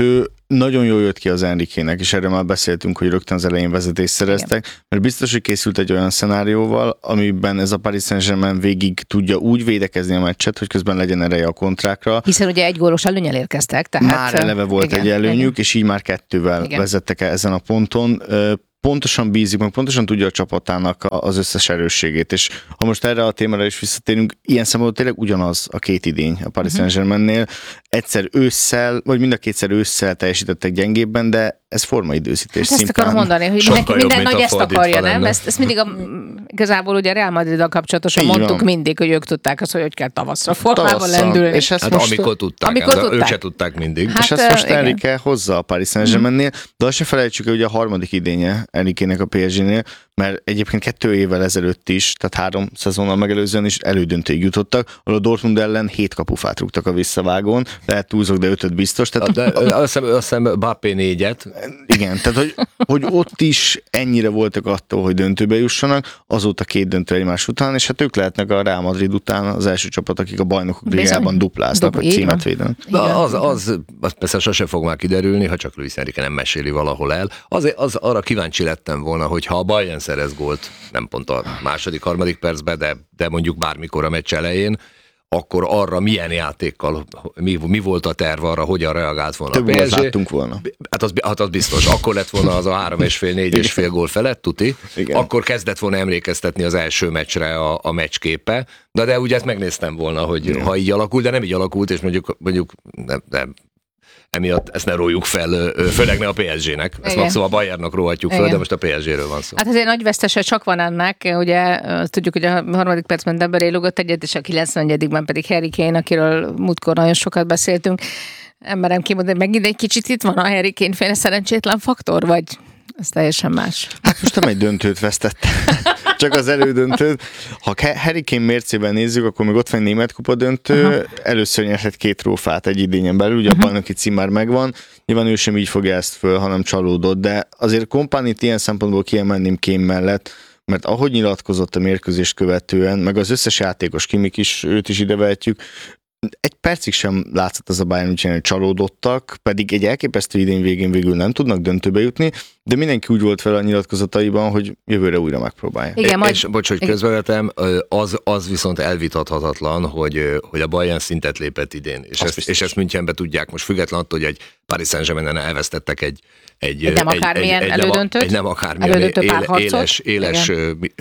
nagyon jól jött ki az Enrikének, és erről már beszéltünk, hogy rögtön az elején vezetést szereztek, igen. Mert biztos, hogy készült egy olyan szenárióval, amiben ez a Paris Saint-Germain végig tudja úgy védekezni a meccset, hogy közben legyen ereje a kontrákra. Hiszen ugye egy gólos előnyel érkeztek. Tehát... Már eleve volt igen, egy előnyük, igen. És így már kettővel igen. vezettek el ezen a ponton. Pontosan bízik, meg pontosan tudja a csapatának az összes erősségét, és ha most erre a témára is visszatérünk, ilyen szempontból tényleg ugyanaz a két idény a Paris uh-huh. Saint-Germainnél. Egyszer ősszel, vagy mind a kétszer ősszel teljesítettek gyengébben, de ez formaidőzítés. Hát ezt akarom mondani, hogy mindenki, minden nagy ezt akarja, nem? Ezt, ezt mindig a, igazából ugye Real Madriddal kapcsolatosan így mondtuk van. Mindig, hogy ők tudták azt, hogy hogy kell tavaszra formában lendülni. És ezt hát most, amikor tudták, amikor hát, tudták. Ők se tudták mindig. Hát, és ezt most Enrique hozza a Paris Saint-Germainnél, de azt se felejtsük, hogy a harmadik idénye Enriquének a pé es gé-nél, mert egyébként kettő évvel ezelőtt is, tehát három szezonnal megelőzően is elődöntőig jutottak, ahol a Dortmund ellen hét kapufát rúgtak a visszavágón, lehet túlzok, de ötöt biztos. Tehát... De, azt hiszem Mbappé négyet. Igen, tehát hogy, hogy ott is ennyire voltak attól, hogy döntőbe jussanak, azóta két döntő egymás után, és hát ők lehetnek a Real Madrid után az első csapat, akik a bajnokok ligában dupláznak, hogy címet véden. Az, az, az persze sose fog már kiderülni, ha csak Luis Enrique nem meséli valahol el. Az, az arra kíváncsi lettem volna, hogy ha a Bayern szerez gólt, nem pont a második, harmadik percben, de, de mondjuk bármikor a meccs elején, akkor arra milyen játékkal, mi, mi volt a terv arra, hogyan reagált volna Több a pé es gé. láttunk volna. Hát az, hát az biztos. Akkor lett volna az a három és fél, négy és fél gól felett, tuti. Igen. Akkor kezdett volna emlékeztetni az első meccsre a, a meccsképe. De, de ugye ezt megnéztem volna, hogy igen. Ha így alakult, de nem így alakult, és mondjuk, mondjuk nem, nem. Emiatt ezt ne rójuk fel, főleg ne a pé es gének. Ezt maximum a Bayernnak róhatjuk fel, de most a pé es géről van szó. Hát azért nagy vesztese csak van ennek, ugye tudjuk, hogy a harmadik percben Dembélé rúgott egyet, és a kilencvennegyedikben pedig Harry Kane, akiről múltkor nagyon sokat beszéltünk. Emberem kimondani, megint egy kicsit itt van a Harry Kane féle szerencsétlen faktor, vagy ez teljesen más? Hát most nem egy döntőt vesztett. Csak az elődöntőt. Ha Harry Kane mércében nézzük, akkor még ott van egy német kupa döntő, uh-huh. először nyerhet két trófát egy idényen belül, ugye uh-huh. a bajnoki cím már megvan, nyilván ő sem így fogja ezt föl, hanem csalódott, de azért Kompánit ilyen szempontból kiemelném Kane mellett, mert ahogy nyilatkozott a mérkőzést követően, meg az összes játékos, Kimmich is, őt is idevehetjük, egy percig sem látszott az a Bayern München, hogy csalódottak, pedig egy elképesztő idén végén végül nem tudnak döntőbe jutni, de mindenki úgy volt fel a nyilatkozataiban, hogy jövőre újra megpróbálja. Igen, majd... És bocs, hogy közvevetem, az, az viszont elvitathatatlan, hogy, hogy a Bayern szintet lépett idén, és ezt, és ezt Münchenben tudják most független attól, hogy egy Paris Saint-Germainen elvesztettek egy egy, egy nem akármilyen egy, egy, elődöntőt, egy nem akármilyen elődöntő éle, éles, éles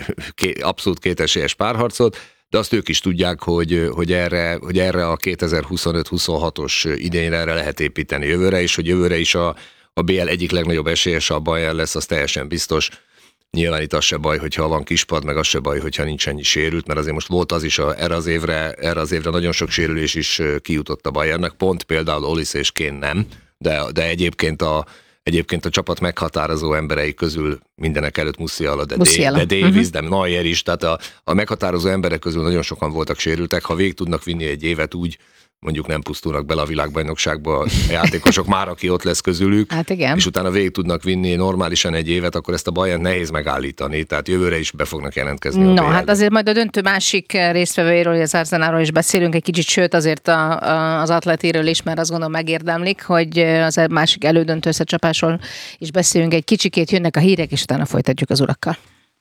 ké, abszolút kétesélyes párharcot, de azt ők is tudják, hogy, hogy, erre, hogy erre a kétezer-huszonöt huszonhatos idényre erre lehet építeni jövőre, és hogy jövőre is a, a bé el egyik legnagyobb esélyes a Bayern lesz, az teljesen biztos. Nyilván itt az se baj, hogyha van kispad, meg az se baj, hogyha nincs ennyi sérült, mert azért most volt az is, a, erre, az évre, erre az évre nagyon sok sérülés is kijutott a Bayernnek, pont például Olise és Kane nem, de, de egyébként a Egyébként a csapat meghatározó emberei közül mindenek előtt Musiala, de, Musiala. de Davis, uh-huh. de Neuer is, tehát a, a meghatározó emberek közül nagyon sokan voltak sérültek, ha végig tudnak vinni egy évet úgy, mondjuk nem pusztulnak bele a világbajnokságba a játékosok, már aki ott lesz közülük, hát igen. És utána végig tudnak vinni normálisan egy évet, akkor ezt a Bayern nehéz megállítani, tehát jövőre is be fognak jelentkezni. No, hát azért majd a döntő másik résztvevőjéről, az Arsenalról is beszélünk egy kicsit, sőt azért a, a, az Atletiről is, mert azt gondolom megérdemlik, hogy az másik elődöntő összecsapásról is beszélünk egy kicsikét, jönnek a hírek, és utána folytatjuk az urakkal.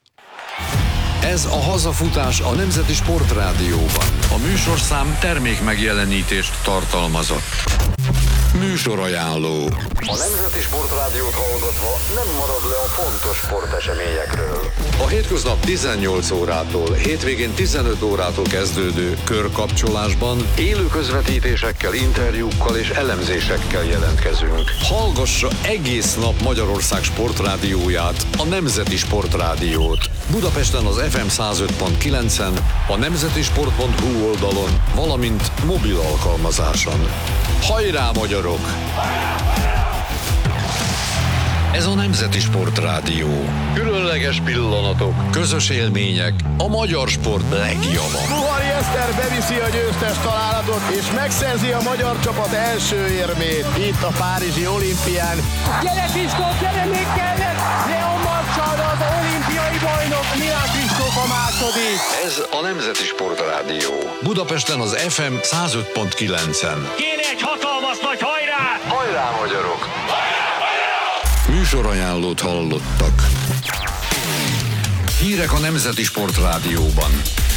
Ez a Hazafutás a Nemzeti Sportrádióban. A műsorszám termék megjelenítést tartalmazott. Műsorajánló. A Nemzeti Sportrádiót hallgatva nem marad le a fontos sporteseményekről. A hétköznap tizennyolc órától, hétvégén tizenöt órától kezdődő körkapcsolásban élő közvetítésekkel, interjúkkal és elemzésekkel jelentkezünk. Hallgassa egész nap Magyarország sportrádióját, a Nemzeti Sportrádiót. Budapesten az ef em száz öt pont kilencen, a nemzetisport pont hu oldalon, valamint mobil alkalmazáson. Hajrá, magyarok! Ez a Nemzeti Sportrádió. Különleges pillanatok, közös élmények, a magyar sport legjava. Puhari Eszter beviszi a győztes találatot, és megszerzi a magyar csapat első érmét itt a párizsi olimpián. Gyere Kristóf, gyere még kellett! Leon Marcsal, az olimpiai bajnok, Milán Kristóf a második. Ez a Nemzeti Sportrádió. Budapesten az ef em száz öt pont kilencen. Kéne egy hatalmas nagy hajrá! Hajrá, magyarok! Műsorajánlót hallottak. Hírek a Nemzeti Sportrádióban.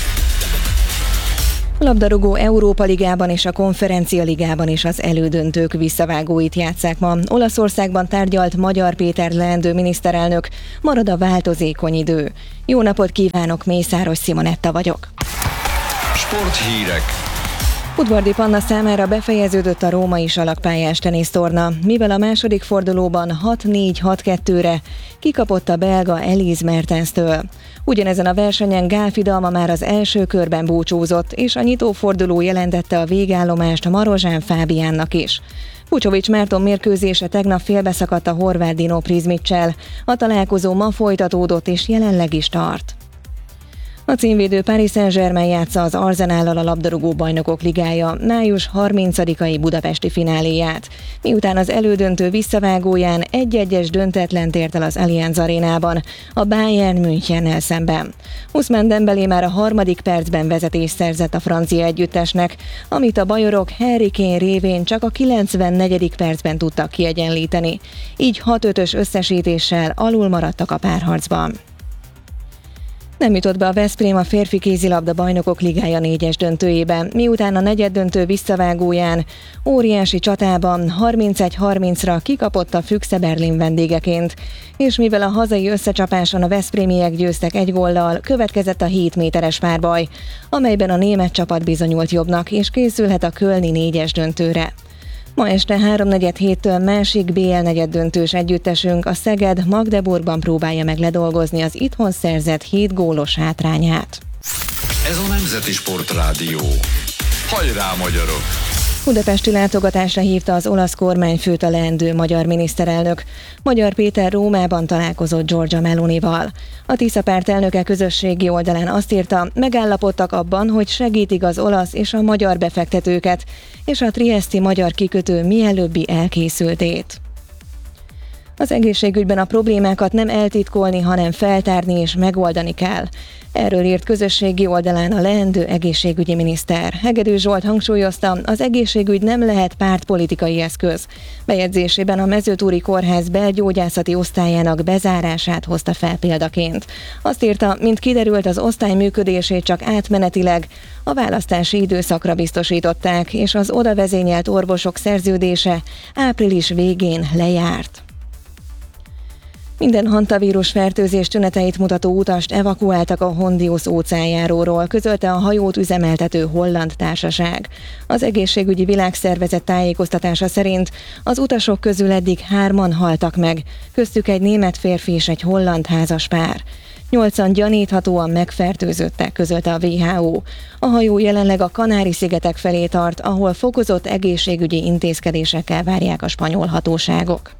A labdarúgó Európa Ligában és a Konferencia Ligában is az elődöntők visszavágóit játsszák ma. Olaszországban tárgyalt Magyar Péter leendő miniszterelnök, marad a változékony idő. Jó napot kívánok, Mészáros Simonetta vagyok. Sporthírek. Udvardi Panna számára befejeződött a római salakpályás tenisztorna, mivel a második fordulóban hat négy hat kettőre kikapott a belga Elise Mertenstől. Ugyanezen a versenyen Gál Fidalma már az első körben búcsúzott, és a nyitóforduló jelentette a végállomást Marozsán Fábiánnak is. Vucsovics Márton mérkőzése tegnap félbeszakadt a horvát Dino Prizmicsel. A találkozó ma folytatódott és jelenleg is tart. A címvédő Paris Saint-Germain játsza az Arsenállal a labdarúgó bajnokok ligája május harmincadikai budapesti fináléját, miután az elődöntő visszavágóján egy-egyes döntetlent ért el az Allianz arénában, a Bayern Münchennel szemben. Ousmane Dembélé már a harmadik percben vezetést szerzett a francia együttesnek, amit a bajorok Harry Kane révén csak a kilencvennegyedik percben tudtak kiegyenlíteni. Így hat ötös összesítéssel alul maradtak a párharcban. Nem jutott be a Veszprém a férfi kézilabda bajnokok ligája négyes döntőjében, miután a negyeddöntő visszavágóján óriási csatában harmincegy harmincra kikapott a Füchse Berlin vendégeként, és mivel a hazai összecsapáson a veszprémiek győztek egy góllal, következett a hét méteres párbaj, amelyben a német csapat bizonyult jobbnak, és készülhet a kölni négyes döntőre. Ma este háromnegyed héttől másik bé el negyeddöntős együttesünk, a Szeged Magdeburgban próbálja meg ledolgozni az itthon szerzett hét gólos hátrányát. Ez a Nemzeti Sportrádió. Hajrá, magyarok! Budapesti látogatásra hívta az olasz kormányfőt a leendő magyar miniszterelnök. Magyar Péter Rómában találkozott Giorgia Melonival. A Tisza párt elnöke közösségi oldalán azt írta, megállapodtak abban, hogy segítik az olasz és a magyar befektetőket, és a trieszti magyar kikötő mielőbbi elkészültét. Az egészségügyben a problémákat nem eltitkolni, hanem feltárni és megoldani kell. Erről írt közösségi oldalán a leendő egészségügyi miniszter. Hegedű Zsolt hangsúlyozta, az egészségügy nem lehet pártpolitikai eszköz. Bejegyzésében a Mezőtúri Kórház belgyógyászati osztályának bezárását hozta fel példaként. Azt írta, mint kiderült, az osztály működését csak átmenetileg a választási időszakra biztosították, és az oda vezényelt orvosok szerződése április végén lejárt. Minden hantavírus fertőzés tüneteit mutató utast evakuáltak a Hondius óceánjáróról, közölte a hajót üzemeltető holland társaság. Az Egészségügyi Világszervezet tájékoztatása szerint az utasok közül eddig hárman haltak meg, köztük egy német férfi és egy holland házaspár. Nyolcan gyaníthatóan megfertőzöttek, közölte a vé há ó. A hajó jelenleg a Kanári-szigetek felé tart, ahol fokozott egészségügyi intézkedésekkel várják a spanyol hatóságok.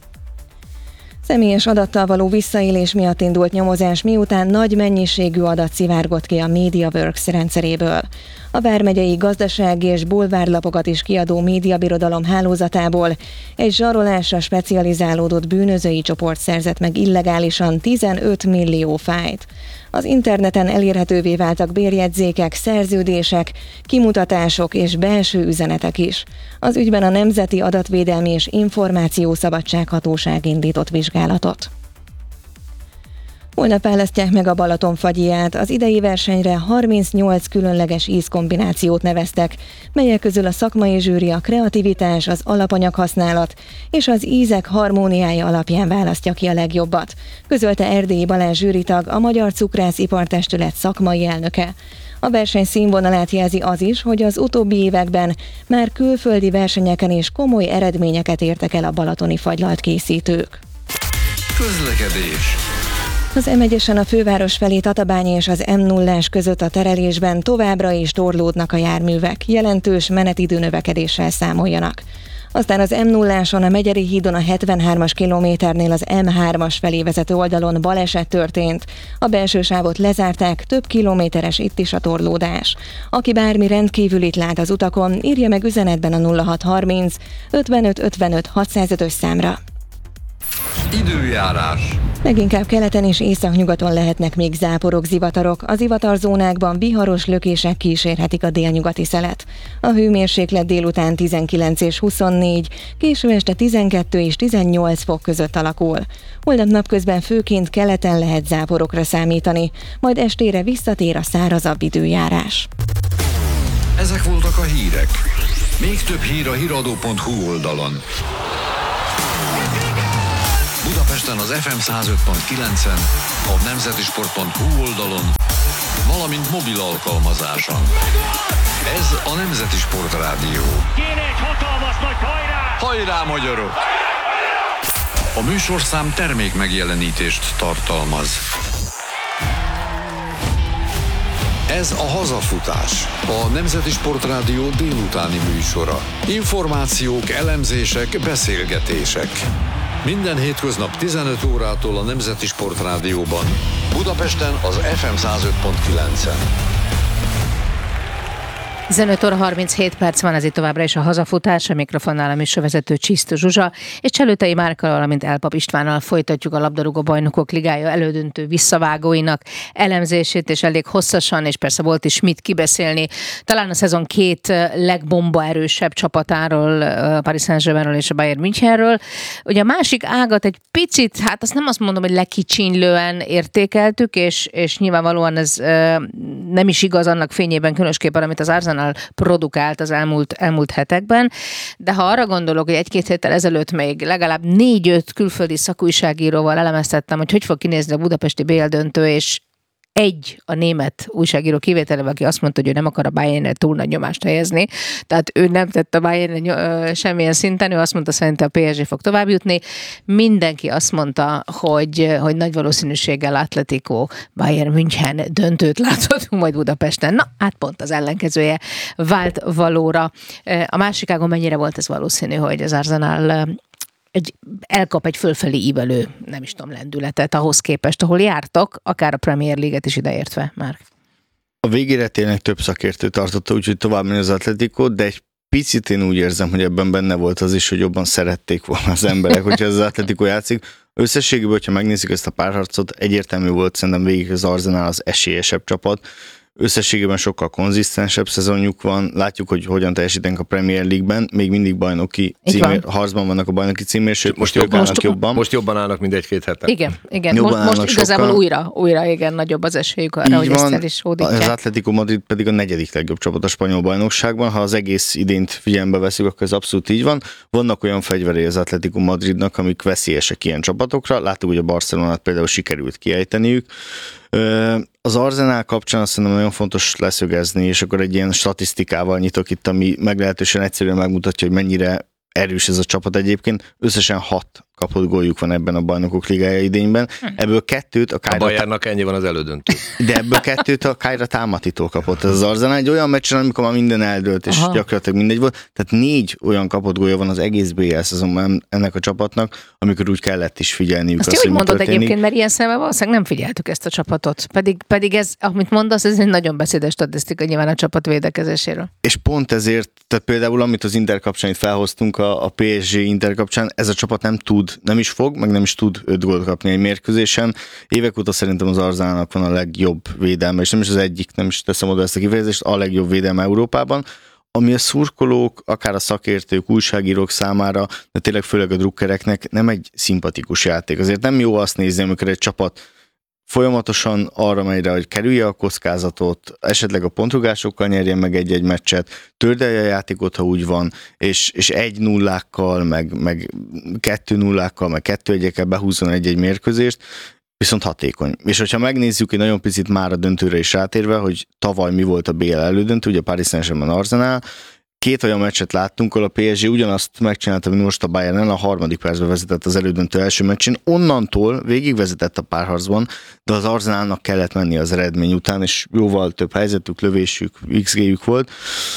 Személyes adattal való visszaélés miatt indult nyomozás, miután nagy mennyiségű adat szivárgott ki a MediaWorks rendszeréből. A vármegyei gazdasági és bulvárlapokat is kiadó médiabirodalom hálózatából egy zsarolásra specializálódott bűnözői csoport szerzett meg illegálisan tizenöt millió fájlt. Az interneten elérhetővé váltak bérjegyzékek, szerződések, kimutatások és belső üzenetek is. Az ügyben a Nemzeti Adatvédelmi és Információszabadság Hatóság indított vizsgálatot. Holnap választják meg a Balaton fagyját. Az idei versenyre harmincnyolc különleges ízkombinációt neveztek, melyek közül a szakmai zsűri a kreativitás, az alapanyaghasználat és az ízek harmóniája alapján választja ki a legjobbat, közölte Erdélyi Balázs zsűritag, a Magyar Cukrász Ipartestület szakmai elnöke. A verseny színvonalát jelzi az is, hogy az utóbbi években már külföldi versenyeken is komoly eredményeket értek el a balatoni fagylalt készítők. Közlekedés. Az em egyesen a főváros felé Tatabány és az em nullás között a terelésben továbbra is torlódnak a járművek, jelentős menetidő növekedéssel számoljanak. Aztán az em nulláson a Megyeri hídon a hetvenhármas kilométernél az em hármas felé vezető oldalon baleset történt. A belső sávot lezárták, több kilométeres itt is a torlódás. Aki bármi rendkívülit lát az utakon, írja meg üzenetben a nulla hat harminc ötvenöt ötvenöt hatszázötös számra. Időjárás. Leginkább keleten és északnyugaton lehetnek még záporok, zivatarok. Az zivatarzónákban viharos lökések kísérhetik a délnyugati szelet. A hőmérséklet délután tizenkilenc és huszonnégy, késő este tizenkettő és tizennyolc fok között alakul. Holnap napközben főként keleten lehet záporokra számítani, majd estére visszatér a szárazabb időjárás. Ezek voltak a hírek. Még több hír a híradó pont hu oldalon. Budapesten az ef em száz öt pont kilencen, a nemzetisport pont hu oldalon, valamint mobil alkalmazáson. Ez a Nemzeti Sport Rádió. Kéne egy hatalmas nagy hajrá! Hajrá, magyarok! A műsorszám termék megjelenítést tartalmaz. Ez a Hazafutás, a Nemzeti Sport Rádió délutáni műsora. Információk, elemzések, beszélgetések. Minden hétköznap tizenöt órától a Nemzeti Sport Rádióban, Budapesten az ef em száz öt pont kilencen. tizenöt óra harminchét perc van, ez itt továbbra is a Hazafutás, a mikrofonnál a műsorvezető Csisztus Zsuzsa, és Cselőtei Márkkal, valamint Elpap Istvánnal folytatjuk a labdarúgó bajnokok ligája elődöntő visszavágóinak elemzését, és elég hosszasan, és persze volt is mit kibeszélni. Talán a szezon két legbomba erősebb csapatáról, a Paris Saint-Germainről és a Bayern Münchenről. Ugye a másik ágat egy picit, hát azt nem azt mondom, hogy lekicsinylően értékeltük, és, és nyilvánvalóan ez nem is igaz annak fényében, különösképpen, amit az Arsenal produkált az elmúlt, elmúlt hetekben, de ha arra gondolok, hogy egy-két héttel ezelőtt még legalább négy-öt külföldi szakújságíróval elemeztettem, hogy hogy fog kinézni a budapesti bé el döntő, és egy a német újságíró kivételével, aki azt mondta, hogy ő nem akar a Bayernre túl nagy nyomást helyezni, tehát ő nem tett a Bayernre semmilyen szinten, ő azt mondta, szerintem a pé es gé fog tovább jutni. Mindenki azt mondta, hogy, hogy nagy valószínűséggel Atletico Bayern München döntőt láthatunk majd Budapesten. Na, hát pont az ellenkezője vált valóra. A másik ágon mennyire volt ez valószínű, hogy az Arsenal egy, elkap egy fölfelé ívelő, nem is tudom, lendületet ahhoz képest, ahol jártak, akár a Premier League-et is ideértve már. A végére tényleg több szakértő tartotta, úgyhogy tovább megy az Atletico, de egy picit én úgy érzem, hogy ebben benne volt az is, hogy jobban szerették volna az emberek, hogyha ez az Atletico játszik. Összességében, hogyha megnézzük ezt a párharcot, egyértelmű volt szerintem végig az Arsenal az esélyesebb csapat. Összességében sokkal konzisztensebb szezonjuk van, látjuk, hogy hogyan teljesítenek a Premier League-ben, még mindig bajnoki címér, harcban vannak a bajnoki címért, sőt most, most, jobban, jobban. most jobban állnak, mint egy-két hete. Igen, igen. Most, most igazából sokkal. újra, újra igen, nagyobb az esélyük arra, hogy ezt el is hódítják. Az Atletico Madrid pedig a negyedik legjobb csapat a spanyol bajnokságban, ha az egész idényt figyelembe veszük, akkor ez abszolút így van. Vannak olyan fegyverei az Atletico Madridnak, amik veszélyesek ilyen csapatokra, láttuk, hogy a Barcelonát például sikerült kiejteniük. Az Arsenal kapcsán azt szerintem nagyon fontos leszögezni, és akkor egy ilyen statisztikával nyitok itt, ami meglehetősen egyszerűen megmutatja, hogy mennyire erős ez a csapat egyébként. Összesen hat kapott góljuk van ebben a bajnokok ligája idényben. Ebből kettőt a Kájra... A Bayernnak ennyi van az elődöntő. De ebből kettőt a Kájra Támatitól kapott ez az Arsenal. Egy olyan meccsen, amikor már minden eldőlt, és Aha. gyakorlatilag mindegy volt. Tehát négy olyan kapott gólja van az egész bé el szezonban ennek a csapatnak, amikor úgy kellett is figyelniük. Azt, azt hogy mondod történik. Egyébként, mert ilyen szemben valószínűleg nem figyeltük ezt a csapatot. Pedig, pedig ez, amit mondasz, ez egy nagyon beszédes statisztika nyilván a csapat védekezéséről. És pont ezért, tehát például amit az Inter kapcsán itt felhoztunk, a, a pé es gé Inter kapcsán, ez a csapat nem tud, nem is fog, meg nem is tud öt gólt kapni egy mérkőzésen. Évek óta szerintem az Arsenalnak van a legjobb védelme, és nem is az egyik, nem is teszem oda ezt a kifejezést, a legjobb védelme Európában, ami a szurkolók, akár a szakértők, újságírók számára, de tényleg főleg a drukkereknek nem egy szimpatikus játék. Azért nem jó azt nézni, amikor egy csapat folyamatosan arra megy rá, hogy kerülje a kockázatot, esetleg a pontrugásokkal nyerjen meg egy-egy meccset, tördelje a játékot, ha úgy van, és, és egy nullákkal, meg, meg kettő nullákkal, meg kettő egyekkel behúzzon egy-egy mérkőzést, viszont hatékony. És hogyha megnézzük egy nagyon picit már a döntőre is rátérve, hogy tavaly mi volt a bé el elődöntő, ugye a Paris Saint-Germain Arsenal, két olyan meccset láttunk, ahol a pé es gé ugyanazt megcsinálta, mint most a Bayern-en, a harmadik percben vezetett az elődöntő első meccsén, onnantól végig vezetett a párharcban, de az Arsenalnak kellett menni az eredmény után, és jóval több helyzetük, lövésük, iksz gé-jük volt.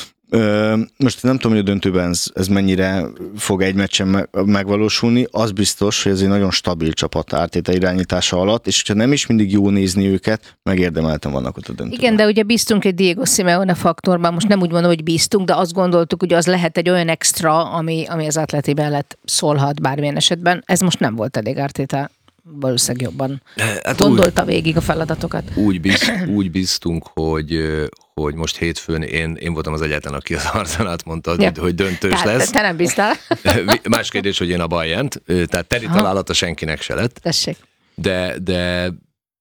Most nem tudom, hogy a döntőben ez, ez mennyire fog egy meccsen megvalósulni, az biztos, hogy ez egy nagyon stabil csapat Arteta irányítása alatt, és ha nem is mindig jó nézni őket, megérdemelten vannak ott a döntőben. Igen, de ugye bíztunk egy Diego Simeone faktorban, most nem úgy mondom, hogy bíztunk, de azt gondoltuk, hogy az lehet egy olyan extra, ami, ami az Atleti mellett szólhat bármilyen esetben. Ez most nem volt elég Arteta valószínűleg jobban hát gondolta úgy, végig a feladatokat. Úgy, biz, úgy bíztunk, hogy, hogy most hétfőn én, én voltam az egyetlen, aki az Arsenalt mondta, ja. hogy döntős tehát lesz. Te nem bíztál. Más kérdés, hogy én a Bayernt, tehát teri találata senkinek se lett. Tessék. De, de,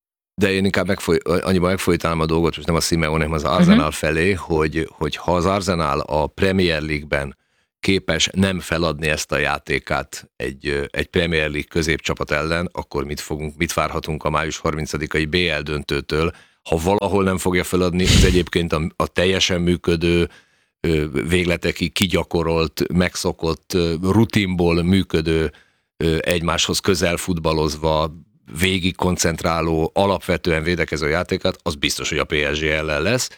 de én inkább megfoly, annyiban megfolytálom a dolgot, most nem a Simeone, hanem az Arsenal uh-huh. felé, hogy, hogy ha az Arsenal a Premier League-ben képes nem feladni ezt a játékát egy, egy Premier League középcsapat ellen, akkor mit fogunk, mit várhatunk a május harmincadikai bé el döntőtől, ha valahol nem fogja feladni, az egyébként a, a teljesen működő, végletekig kigyakorolt, megszokott, rutinból működő, egymáshoz közel futballozva, végig koncentráló, alapvetően védekező játékát, az biztos, hogy a pé es gé ellen lesz.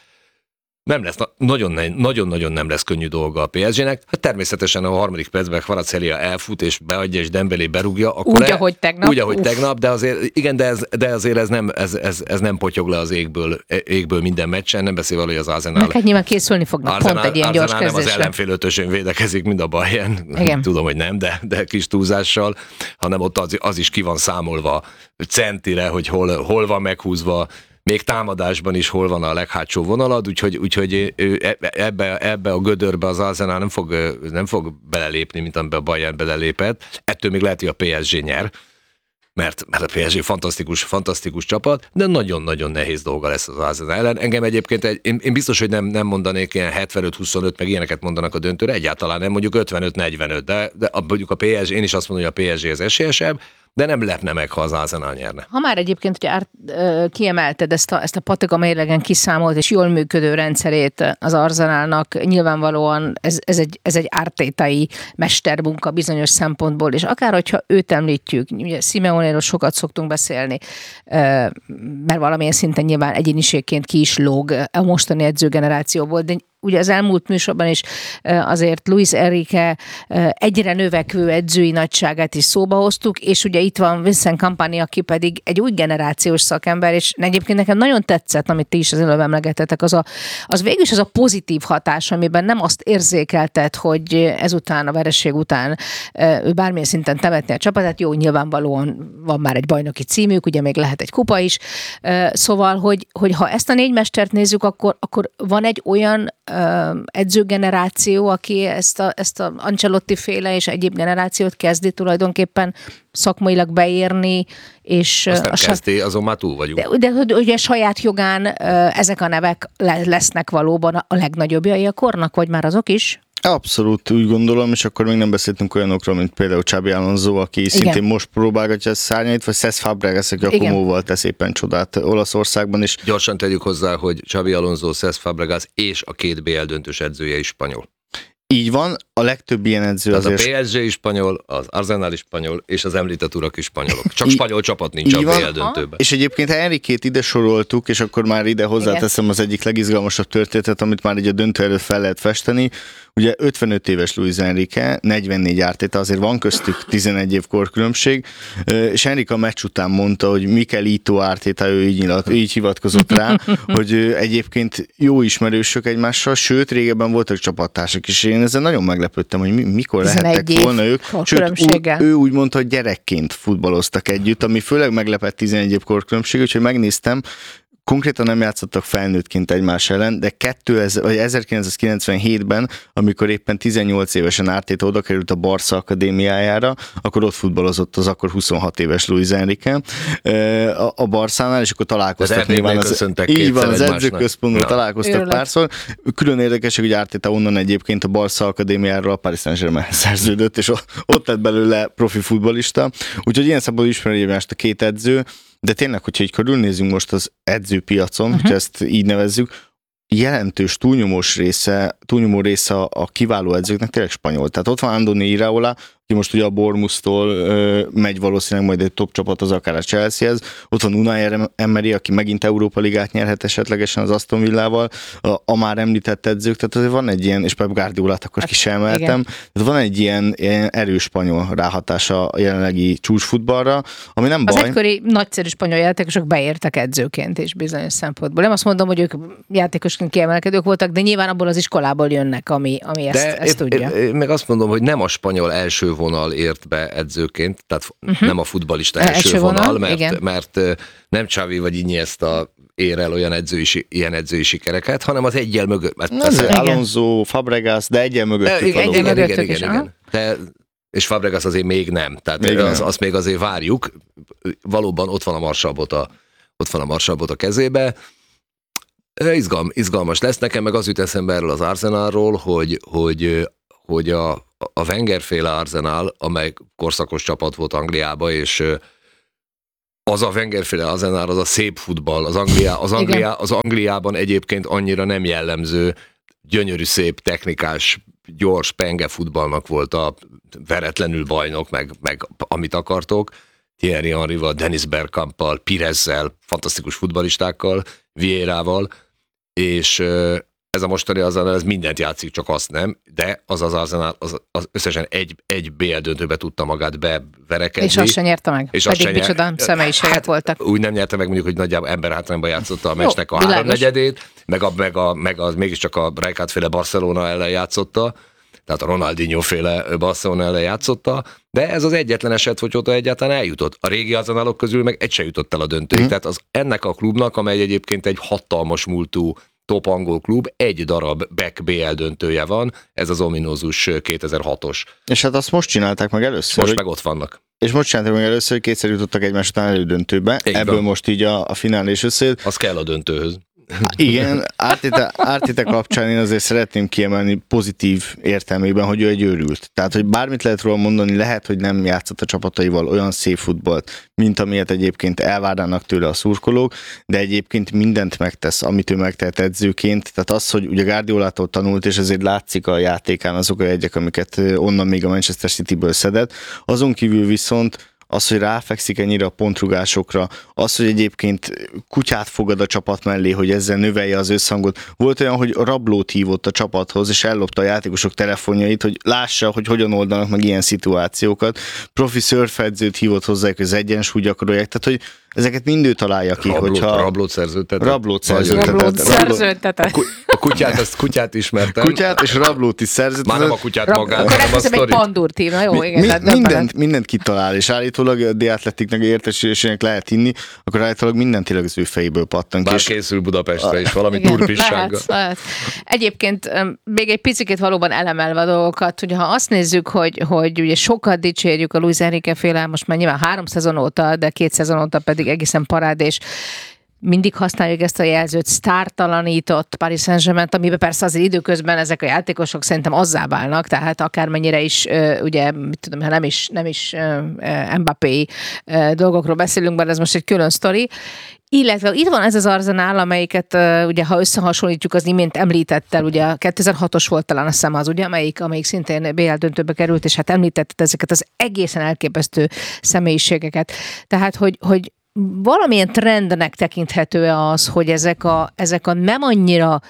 Nem lesz, nagyon-nagyon nem lesz könnyű dolga a pé es gének. Hát természetesen a harmadik percben Kvaratskhelia elfut és beadja és Dembélé berúgja. Akkor úgy, le, ahogy tegnap. Úgy, ahogy Uf. tegnap, de azért, igen, de, ez, de azért ez nem, ez, ez, ez nem potyog le az égből, égből minden meccsen, nem beszélve, hogy az Arsenal. Meg hát nyilván készülni fognak Arsenal, pont egy ilyen gyors kezdésre. Nem az ellenfél ötösön védekezik, mint a Bayern. Igen. Tudom, hogy nem, de, de kis túlzással, hanem ott az, az is ki van számolva centire, hogy hol, hol van meghúzva, még támadásban is hol van a leghátsó vonalad, úgyhogy, úgyhogy ebbe, ebbe a gödörbe az Arsenal nem fog, nem fog belelépni, mint amiben a Bayern belelépett. Ettől még lehet, hogy a pé es gé nyer, mert, mert a pé es gé fantasztikus, fantasztikus csapat, de nagyon-nagyon nehéz dolga lesz az Arsenal ellen. Engem egyébként, egy, én, én biztos, hogy nem, nem mondanék ilyen hetvenöt huszonöt, meg ilyeneket mondanak a döntőre, egyáltalán nem, mondjuk ötvenöt negyvenöt, de, de mondjuk a pé es gé, én is azt mondom, hogy a pé es gé az esélyesebb, de nem lepne meg, ha az Arsenal nyerne. Ha már egyébként, hogy árt, kiemelted ezt a, ezt a patika mérlegen kiszámolt és jól működő rendszerét az Arsenalnak, nyilvánvalóan ez, ez, egy, ez egy ártétai mestermunka bizonyos szempontból, és akár, hogyha őt említjük, ugye Simeonéről sokat szoktunk beszélni, mert valamilyen szinten nyilván egyéniségként ki is lóg a mostani edzőgenerációból, de ugye az elmúlt műsorban is azért Luis Enrique egyre növekvő edzői nagyságát is szóba hoztuk, és ugye itt van Vincent Kompany, aki pedig egy új generációs szakember, és egyébként nekem nagyon tetszett, amit ti is az előbb emlegetetek, az, a, az végül is az a pozitív hatás, amiben nem azt érzékeltet, hogy ezután, a vereség után ő bármilyen szinten temetni a csapatát, jó, nyilvánvalóan van már egy bajnoki címük, ugye még lehet egy kupa is, szóval, hogy, hogy ha ezt a négy mestert nézzük, akkor, akkor van egy olyan edzőgeneráció, aki ezt a, ezt a Ancelotti féle és egyéb generációt kezdi tulajdonképpen szakmailag beérni, és azt nem a kezdi, azon már túl vagyunk. De, de ugye saját jogán ezek a nevek lesznek valóban a legnagyobbjai a kornak, vagy már azok is? Abszolút úgy gondolom, és akkor még nem beszéltünk olyanokról, mint például Xabi Alonso, aki igen. szintén most próbálgatja a szárnyait, vagy Cesc Fabregas, aki a Komóval tesz éppen csodát Olaszországban is. Gyorsan tegyük hozzá, hogy Xabi Alonso, Cesc Fabregas és a két bé el döntős edzője is spanyol. Így van, a legtöbb ilyen edző az azért... a pé es gé is spanyol, az Arsenal is spanyol, és az említett urak is spanyolok. Csak spanyol csapat nincs a bé el döntőben. És egyébként ha Enriquét ide soroltuk, és akkor már ide hozzáteszem az egyik legizgalmasabb történetet, amit már így a döntő előtt fel lehet festeni. Ugye ötvenöt éves Luis Enrique, negyvennégy Arteta, azért van köztük tizenegy év korkülönbség, és Enrique a meccs után mondta, hogy Mikelito Arteta, ő így, nyilat, így hivatkozott rá, hogy egyébként jó ismerősök egymással, sőt, régebben voltak csapattársak is. Én ezzel nagyon meglepődtem, hogy mi, mikor lehettek volna ők. Sőt, ú, ő úgy mondta, hogy gyerekként futballoztak együtt, ami főleg meglepett tizenegy év korkülönbség, úgyhogy megnéztem, konkrétan nem játszottak felnőttként egymás ellen, de ezerkilencszázkilencvenhétben, amikor éppen tizennyolc évesen Arteta oda került a Barca akadémiájára, akkor ott futballozott az akkor huszonhat éves Luis Enrique a Barcánál, és akkor találkoztak nyilván az, így van, az edzőközpontban találkoztak Örülök. párszor. Külön érdekes, hogy Arteta onnan egyébként a Barca akadémiáról a Paris Saint-Germain szerződött, és ott lett belőle profi futballista. Úgyhogy ilyen szempontból ismeri egymást a két edző. De tényleg, hogyha így körülnézünk most az edzőpiacon, uh-huh. hogyha ezt így nevezzük, jelentős túlnyomós része, túlnyomó része a kiváló edzőknek tényleg spanyol. Tehát ott van Andoni Iraola, aki most ugye a Bournemouth-tól ö, megy valószínűleg majd egy top csapat az akár a Chelseahez. Ott van Unai Emery, aki megint Európa Ligát nyerhet esetlegesen az Aston Villával, a, a már említett edzők, tehát azért van egy ilyen, és Pep Guardiolát akkor hát, kisemeltem, tehát van egy ilyen, ilyen erős spanyol ráhatása a jelenlegi csúcsfutballra, ami nem baj. Az egykori nagyszerű spanyol játékosok beértek edzőként is bizonyos szempontból. Nem azt mondom, hogy ők játékosként kiemelkedők voltak, de nyilván abból az iskolából jönnek, ami, ami ezt, de ezt én, tudja. Én, én meg azt mondom, hogy nem a spanyol első vonal ért be edzőként, tehát uh-huh. nem a futballista első, első vonal, vonal mert, mert nem Xavi vagy Iniesta ér el olyan edzői, ilyen edzői sikereket, hanem az egyel mögött. Alonso, Fabregas, de egyel mögött. Igen, igen, igen, igen, igen, igen. De, és Fabregas azért még nem, tehát még az, nem. Azt még azért várjuk. Valóban ott van a marsalbot ott van a marsalbot a kezébe. Izgalm, izgalmas lesz. Nekem meg az jut eszembe erről az Arsenalról, hogy, hogy, hogy a, a Wenger-féle Arsenal, amely korszakos csapat volt Angliába, és az a Wenger-féle Arsenal, az a szép futball, az, Anglia, az, Anglia, az Angliában egyébként annyira nem jellemző, gyönyörű, szép, technikás, gyors penge futballnak volt a veretlenül bajnok, meg, meg amit akartok. Thierry Henryval, Dennis Bergkampal, Pirezzel, fantasztikus futballistákkal, Vieirával, és ez a mostani Arsenal, ez mindent játszik, csak azt nem, de az az Arsenal, az, az összesen egy, egy bé el döntőbe tudta magát beverekedni. És azt sem nyerte meg, és pedig micsoda személyiségek hát, voltak. Úgy nem nyerte meg mondjuk, hogy nagyjából emberhátrányban játszotta a meccsnek a háromnegyedét, meg, a, meg, a, meg az mégiscsak a Rijkaard-féle Barcelona ellen játszotta, tehát a Ronaldinho-féle Barcelona ellen játszotta, de ez az egyetlen eset, hogy oda egyáltalán eljutott. A régi Arsenalok közül meg egy se jutott el a döntőig, mm. tehát az ennek a klubnak, amely egyébként egy hatalmas múltú top angol klub, egy darab back bé el döntője van, ez az ominózus kétezer-hatos. És hát azt most csinálták meg először. Most hogy... meg ott vannak. És most csinálták meg először, hogy kétszer jutottak egymás után elődöntőbe, így ebből van. Most így a, a finálés összejött. Az kell a döntőhöz. Igen, Arteta, Arteta kapcsán én azért szeretném kiemelni pozitív értelmében, hogy ő egy őrült. Tehát, hogy bármit lehet róla mondani, lehet, hogy nem játszott a csapataival olyan szép futballt, mint amilyet egyébként elvárnának tőle a szurkolók, de egyébként mindent megtesz, amit ő megtehet edzőként. Tehát az, hogy ugye Guardiolától tanult, és ezért látszik a játékán azok a jegyek, amiket onnan még a Manchester Cityből szedett. Azon kívül viszont az, hogy ráfekszik ennyire a pontrugásokra, az, hogy egyébként kutyát fogad a csapat mellé, hogy ezzel növelje az összhangot. Volt olyan, hogy rablót hívott a csapathoz, és ellopta a játékosok telefonjait, hogy lássa, hogy hogyan oldanak meg ilyen szituációkat. Profi szörfedzőt hívott hozzájuk, az egyensúly gyakorolják, tehát hogy ezeket mind ő találja ki, rablót, hogyha... Rablót szerződtetett. Rablót szerződtetett. Rablót szerződtetett. A kutyát, azt kutyát ismertem. Kutyát és rablót is szerződtetett. Már nem a kutyát Rab- magát, Akkor elkezdem egy pandúrt hívni, na jó, mi, igen. Mi, mindent, mindent kitalál, és állítólag a The Athleticnek értesülésének lehet hinni, akkor állítólag mindent tényleg az ő fejéből pattan. Bár készül Budapestre is valami turpissággal. Lehet, lehet. Egyébként még egy picit valóban elemelve a dolgokat, ugye ha azt nézzük, hogy, hogy ugye sokat dicsérjük a Luis Enrique féle, most már nyilván három szezon óta, de két szezon óta pedig egészen parád, és mindig használjuk ezt a jelzőt, sztártalanított Paris Saint-Germain-t, amiben persze azért időközben ezek a játékosok szerintem azzá válnak, tehát akármennyire is, ugye, mit tudom, ha nem is, nem is Mbappé dolgokról beszélünk, bár ez most egy külön sztori. Illetve itt van ez az Arsenal, amelyiket ugye, ha összehasonlítjuk, az imént említettel, ugye a kétezer-hatos volt talán a szem az, ugye, amelyik, amelyik szintén bé el döntőbe került, és hát említetted ezeket az egészen elképesztő személyiségeket. Tehát, hogy, hogy valamilyen trendnek tekinthető az, hogy ezek a, ezek a nem annyira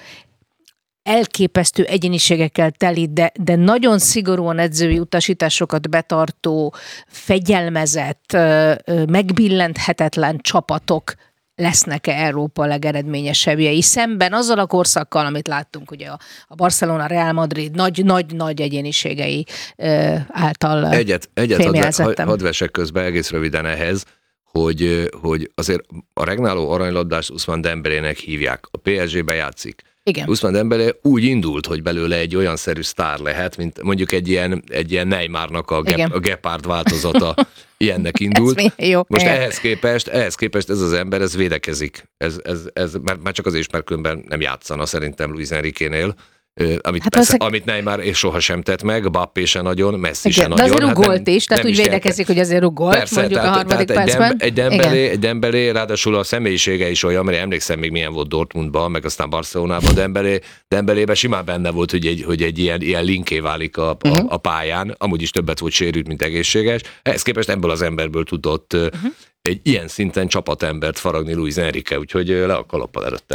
elképesztő egyéniségekkel teli, de, de nagyon szigorúan edzői utasításokat betartó, fegyelmezett, megbillenthetetlen csapatok lesznek-e Európa legeredményesebbjei, szemben azzal a korszakkal, amit láttunk, ugye a, a Barcelona, Real Madrid nagy-nagy-nagy egyéniségei által Egyet, egyet hadd had vesek közben egész röviden ehhez, hogy, hogy azért a regnáló aranylabdást Ousmane Dembelének hívják. A pé es gé-be játszik. Igen. Ousmane Dembélé úgy indult, hogy belőle egy olyan szerű sztár lehet, mint mondjuk egy ilyen, egy ilyen Neymarnak a, gep, a Gepard változata ilyennek indult. Jó, most igen. ehhez képest, ehhez képest ez az ember, ez védekezik. Ez, ez, ez, mert már csak az is, mert különben nem játszana szerintem Luis Enriquénél. Amit, hát persze, amit Neymar és sohasem tett meg, Mbappé se nagyon, Messi igen, se nagyon. De azért rugolt hát is, tehát úgy védekezik, hogy azért rugolt, persze, mondjuk tehát, a harmadik tehát percben. Egy Dembélé, egy Dembélé, ráadásul a személyisége is olyan, mert emlékszem még milyen volt Dortmundban, meg aztán Barcelonában, Dembélé, Dembélében simán benne volt, hogy egy, hogy egy ilyen, ilyen linké válik a, uh-huh. a, a pályán, amúgy is többet volt sérült, mint egészséges. Ehhez képest ebből az emberből tudott uh-huh. egy ilyen szinten csapatembert faragni Luis Enrique, úgyhogy le a kalappal előtte.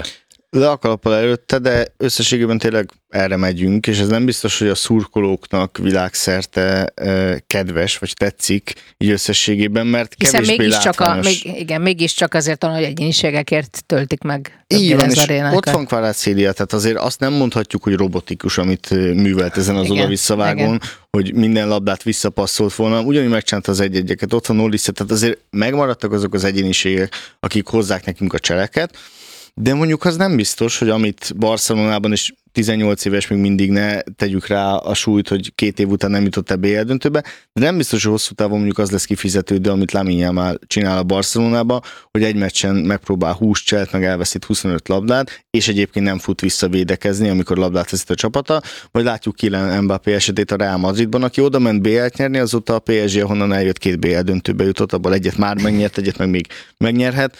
Le a kalappal előtte, de összességében tényleg erre megyünk, és ez nem biztos, hogy a szurkolóknak világszerte eh, kedves, vagy tetszik így összességében, mert hiszen kevésbé mégiscsak látványos. a, még, igen, mégiscsak azért a nagy egyéniségekért töltik meg. Így van, és ott van Kvaratskhelia, tehát azért azt nem mondhatjuk, hogy robotikus, amit művelt ezen az igen, oda-visszavágón, igen. hogy minden labdát visszapasszolt volna, ugyanúgy megcsinálta az egy-egyeket, ott van Olise, tehát azért megmaradtak azok az egyéniségek, akik hozzák nekünk a cseleket, de mondjuk az nem biztos, hogy amit Barcelonában is tizennyolc éves még mindig ne tegyük rá a súlyt, hogy két év után nem jutott el bé el döntőbe, de nem biztos, hogy hosszú távon mondjuk az lesz kifizetődő, amit Lamine Yamal csinál a Barcelonába, hogy egy meccsen megpróbál húsz cselt, meg elveszít huszonöt labdát, és egyébként nem fut vissza védekezni, amikor labdát veszít a csapata, vagy látjuk Kylian Mbappé esetét a Real Madridban, aki oda ment bé el-t nyerni, azóta a pé es gé, ahonnan eljött, két bé el döntőbe jutott, abból egyet már megnyert, egyet meg még megnyerhet.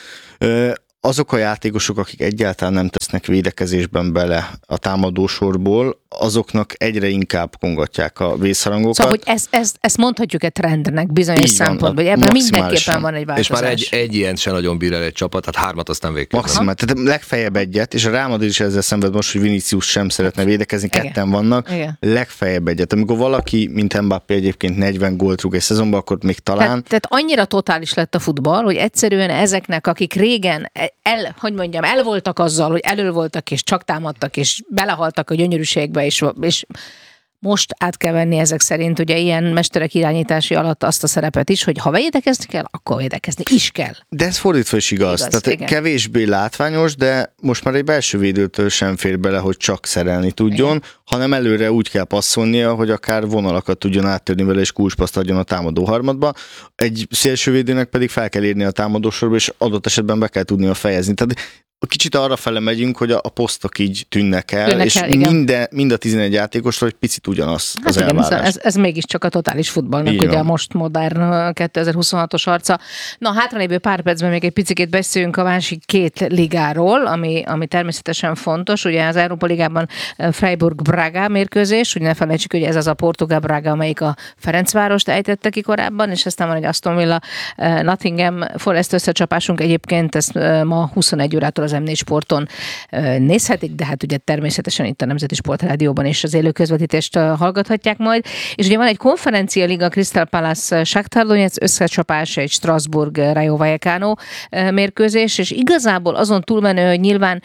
Azok a játékosok, akik egyáltalán nem tesznek védekezésben bele a támadósorból, azoknak egyre inkább kongatják a vészharangokat. Szóval, hogy ezt, ezt, ezt mondhatjuk-e trendnek bizonyos szempontból, hogy ebben mindenképpen van egy változás. És már egy, egy ilyen se nagyon bír el egy csapat, tehát hármat aztán végképpen. Maximál, tehát legfeljebb egyet, és a Real Madrid is ezzel szenved most, hogy Vinicius sem szeretne védekezni, ketten Igen. vannak, Igen. legfeljebb egyet. Amikor valaki, mint Mbappé egyébként negyven gólt rúg egy szezonban, akkor még talán... Tehát, tehát annyira totális lett a futball, hogy egyszerűen ezeknek, akik régen el, hogy mondjam, el voltak azzal, hogy elől voltak, és csak támadtak, és belehaltak a gyönyörűségbe, és, és most át kell venni ezek szerint, ugye ilyen mesterek irányítási alatt azt a szerepet is, hogy ha védekezni kell, akkor védekezni is kell. De ez fordítva is igaz. igaz Tehát igen. kevésbé látványos, de most már egy belső védőtől sem fér bele, hogy csak szerelni tudjon, igen. hanem előre úgy kell passzolnia, hogy akár vonalakat tudjon áttörni vele, és kulcspaszt adjon a támadó harmadba. Egy szélsővédőnek pedig fel kell érni a támadósorba, és adott esetben be kell tudnia fejezni. Tehát kicsit arra fele megyünk, hogy a, a posztok így tűnnek el, tűnnek és el, minden, mind a tizenegy játékosról egy picit ugyanaz hát az igen, elvárás. Ez, ez mégiscsak a totális futballnak, így ugye van. A most modern kétezer-huszonhatos arca. Na, hátralévő pár percben még egy picit beszéljünk a másik két ligáról, ami, ami természetesen fontos. Ugye az Európa Ligában Freiburg-Braga mérkőzés, ugye ne felejtsük, hogy ez az a portugál Braga, amelyik a Ferencvárost ejtette ki korábban, és aztán van egy Aston Villa Nottingham Forest összecsapásunk, egyébként ezt ma huszonegy órától az em négy Sporton nézhetik, de hát ugye természetesen itt a Nemzeti Sport Rádióban is az élő közvetítést hallgathatják majd. És ugye van egy konferencia liga, Crystal Palace Shakhtar Donetsk összecsapás, egy Strasbourg Rayo Vallecano mérkőzés, és igazából azon túlmenő, hogy nyilván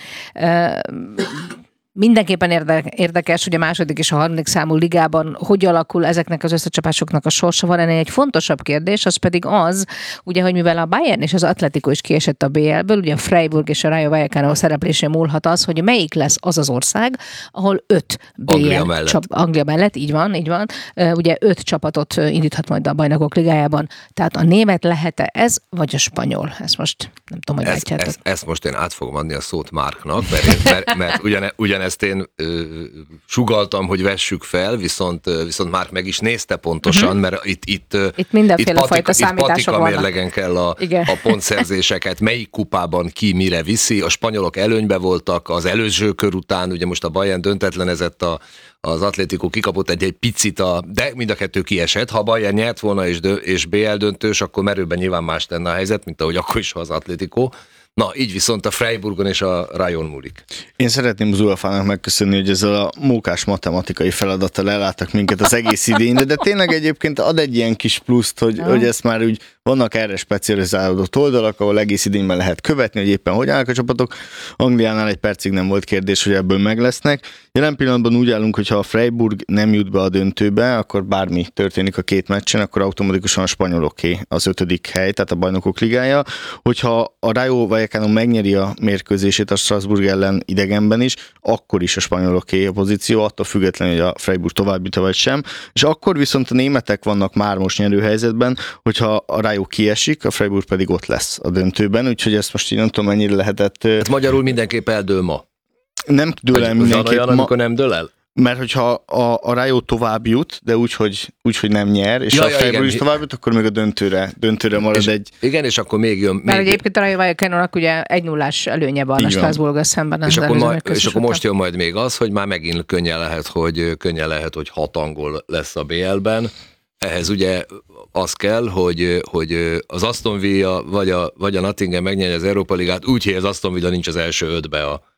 mindenképpen érdekes, hogy a második és a harmadik számú ligában hogy alakul ezeknek az összecsapásoknak a sorsa. Van ennél egy fontosabb kérdés, az pedig az, ugye, hogy mivel a Bayern és az Atletico is kiesett a bé el-ből, ugye a Freiburg és a Rayo Vallecano szereplésén múlhat az, hogy melyik lesz az az ország, ahol öt bé el Anglia mellett. Csap, Anglia mellett, így van, így van. Ugye öt csapatot indíthat majd a Bajnokok Ligájában. Tehát a német lehet-e ez, vagy a spanyol? Ezt most nem tudom, hogy ez, ez, Ezt most én át fogom adni a szót Márknak, mert, mert, mert ugyane, ugyane ezt én ö, sugaltam, hogy vessük fel, viszont, viszont már meg is nézte pontosan, uh-huh. mert itt itt, itt mindenféle itt fajta számítások vannak. Mérlegen kell a, a pontszerzéseket, melyik kupában ki mire viszi. A spanyolok előnybe voltak az előző kör után, ugye most a Bayern döntetlenezett, a, az Atletico kikapott egy, egy picit, a, de mind a kettő kiesett. Ha a Bayern nyert volna és, dö, és bé el döntős, akkor merőben nyilván más lenne a helyzet, mint ahogy akkor is az Atletico. Na, így viszont a Freiburgon és a Rayon múlik. Én szeretném az u e fá nak megköszönni, hogy ezzel a mókás matematikai feladattal elláttak minket az egész idén, de tényleg egyébként ad egy ilyen kis pluszt, hogy, ja. hogy ezt már úgy vannak erre specializálódott oldalak, ahol egész idényben lehet követni, hogy éppen hogy állnak a csapatok. Angliánál egy percig nem volt kérdés, hogy ebből meg lesznek. Jelen pillanatban úgy állunk, hogy ha a Freiburg nem jut be a döntőbe, akkor bármi történik a két meccsen, akkor automatikusan a spanyoloké az ötödik hely, tehát a Bajnokok Ligája. Hogyha a Rayo Vallecano megnyeri a mérkőzését a Strasbourg ellen idegenben is, akkor is a spanyoloké a pozíció, attól függetlenül, hogy a Freiburg tovább jut vagy sem. És akkor viszont a németek vannak már most nyerő helyzetben, hogyha a Rayo kiesik, a Freiburg pedig ott lesz a döntőben, úgyhogy ezt most így nem tudom, mennyire lehetett... Hát magyarul mindenképp eldől ma. Nem dől el mindenképp olyan, ma. amikor nem dől el? Mert hogyha a, a Rayo tovább jut, de úgy, hogy, úgy, hogy nem nyer, és ja, a ja, Freiburg is tovább jut, akkor még a döntőre, döntőre marad és, egy... Igen, és akkor még jön... Mert még... egyébként a Rayo Vallecano-nak ugye egy nullás előnye van a Strasbourggal szemben. És, akkor, majd, és akkor most jön majd még az, hogy már megint könnyen lehet, hogy, könnyen lehet, hogy hat angol lesz a bé el-ben. Ehhez ugye az kell, hogy, hogy az Aston Villa vagy a, vagy a Nottingham megnyerje az Európa Ligát, úgy, hogy az Aston Villa nincs az első ötbe a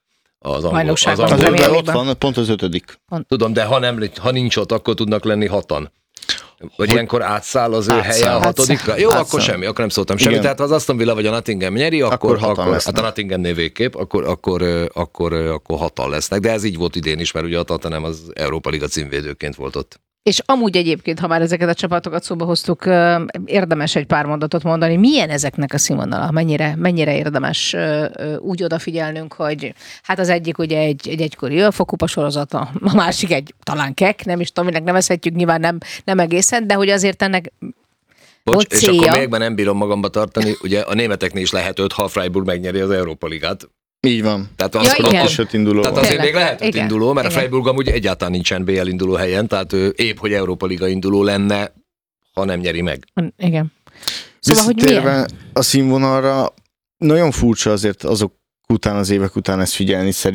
Az angol, az Bajnokságban. angol. Az ötben ott van, pont az ötödik. Tudom, de ha, nem, ha nincs ott, akkor tudnak lenni hatan. Vagy ilyenkor átszáll az ő Átszáll. helye a hatodikra? Jó, Átszáll. akkor semmi, akkor nem szóltam semmi. Tehát ha az Aston Villa vagy a Nottingham nyeri, akkor, Akkor hatan akkor lesznek. hát a Nottinghamnél végképp, akkor, akkor, akkor, akkor hatan lesznek. De ez így volt idén is, mert ugye a Tottenham az Európa Liga címvédőként volt ott. És amúgy egyébként, ha már ezeket a csapatokat szóba hoztuk, ö, érdemes egy pár mondatot mondani. Milyen ezeknek a színvonala? Mennyire, mennyire érdemes ö, ö, úgy odafigyelnünk, hogy hát az egyik ugye egy, egy egykori ölfokupa sorozata, a másik egy talán kek, nem is tudom, minek nevezhetjük, nyilván nem, nem egészen, de hogy azért ennek Bocs, volt és célja. akkor még nem bírom magamba tartani, ugye a németeknél is lehet öt, ha a Freiburg megnyeri az Európa Ligát. Így van. Tehát, Ja, az, igen. ott, És öt induló tehát van. azért Tényleg. még lehet öt Igen. induló, mert Igen. a Freiburg amúgy egyáltalán nincsen bé el induló helyen, tehát ő épp, hogy Európa Liga induló lenne, ha nem nyeri meg. Igen. Szóval, hogy Visszatérve milyen? a színvonalra, nagyon furcsa azért azok után, az évek után ezt figyelni,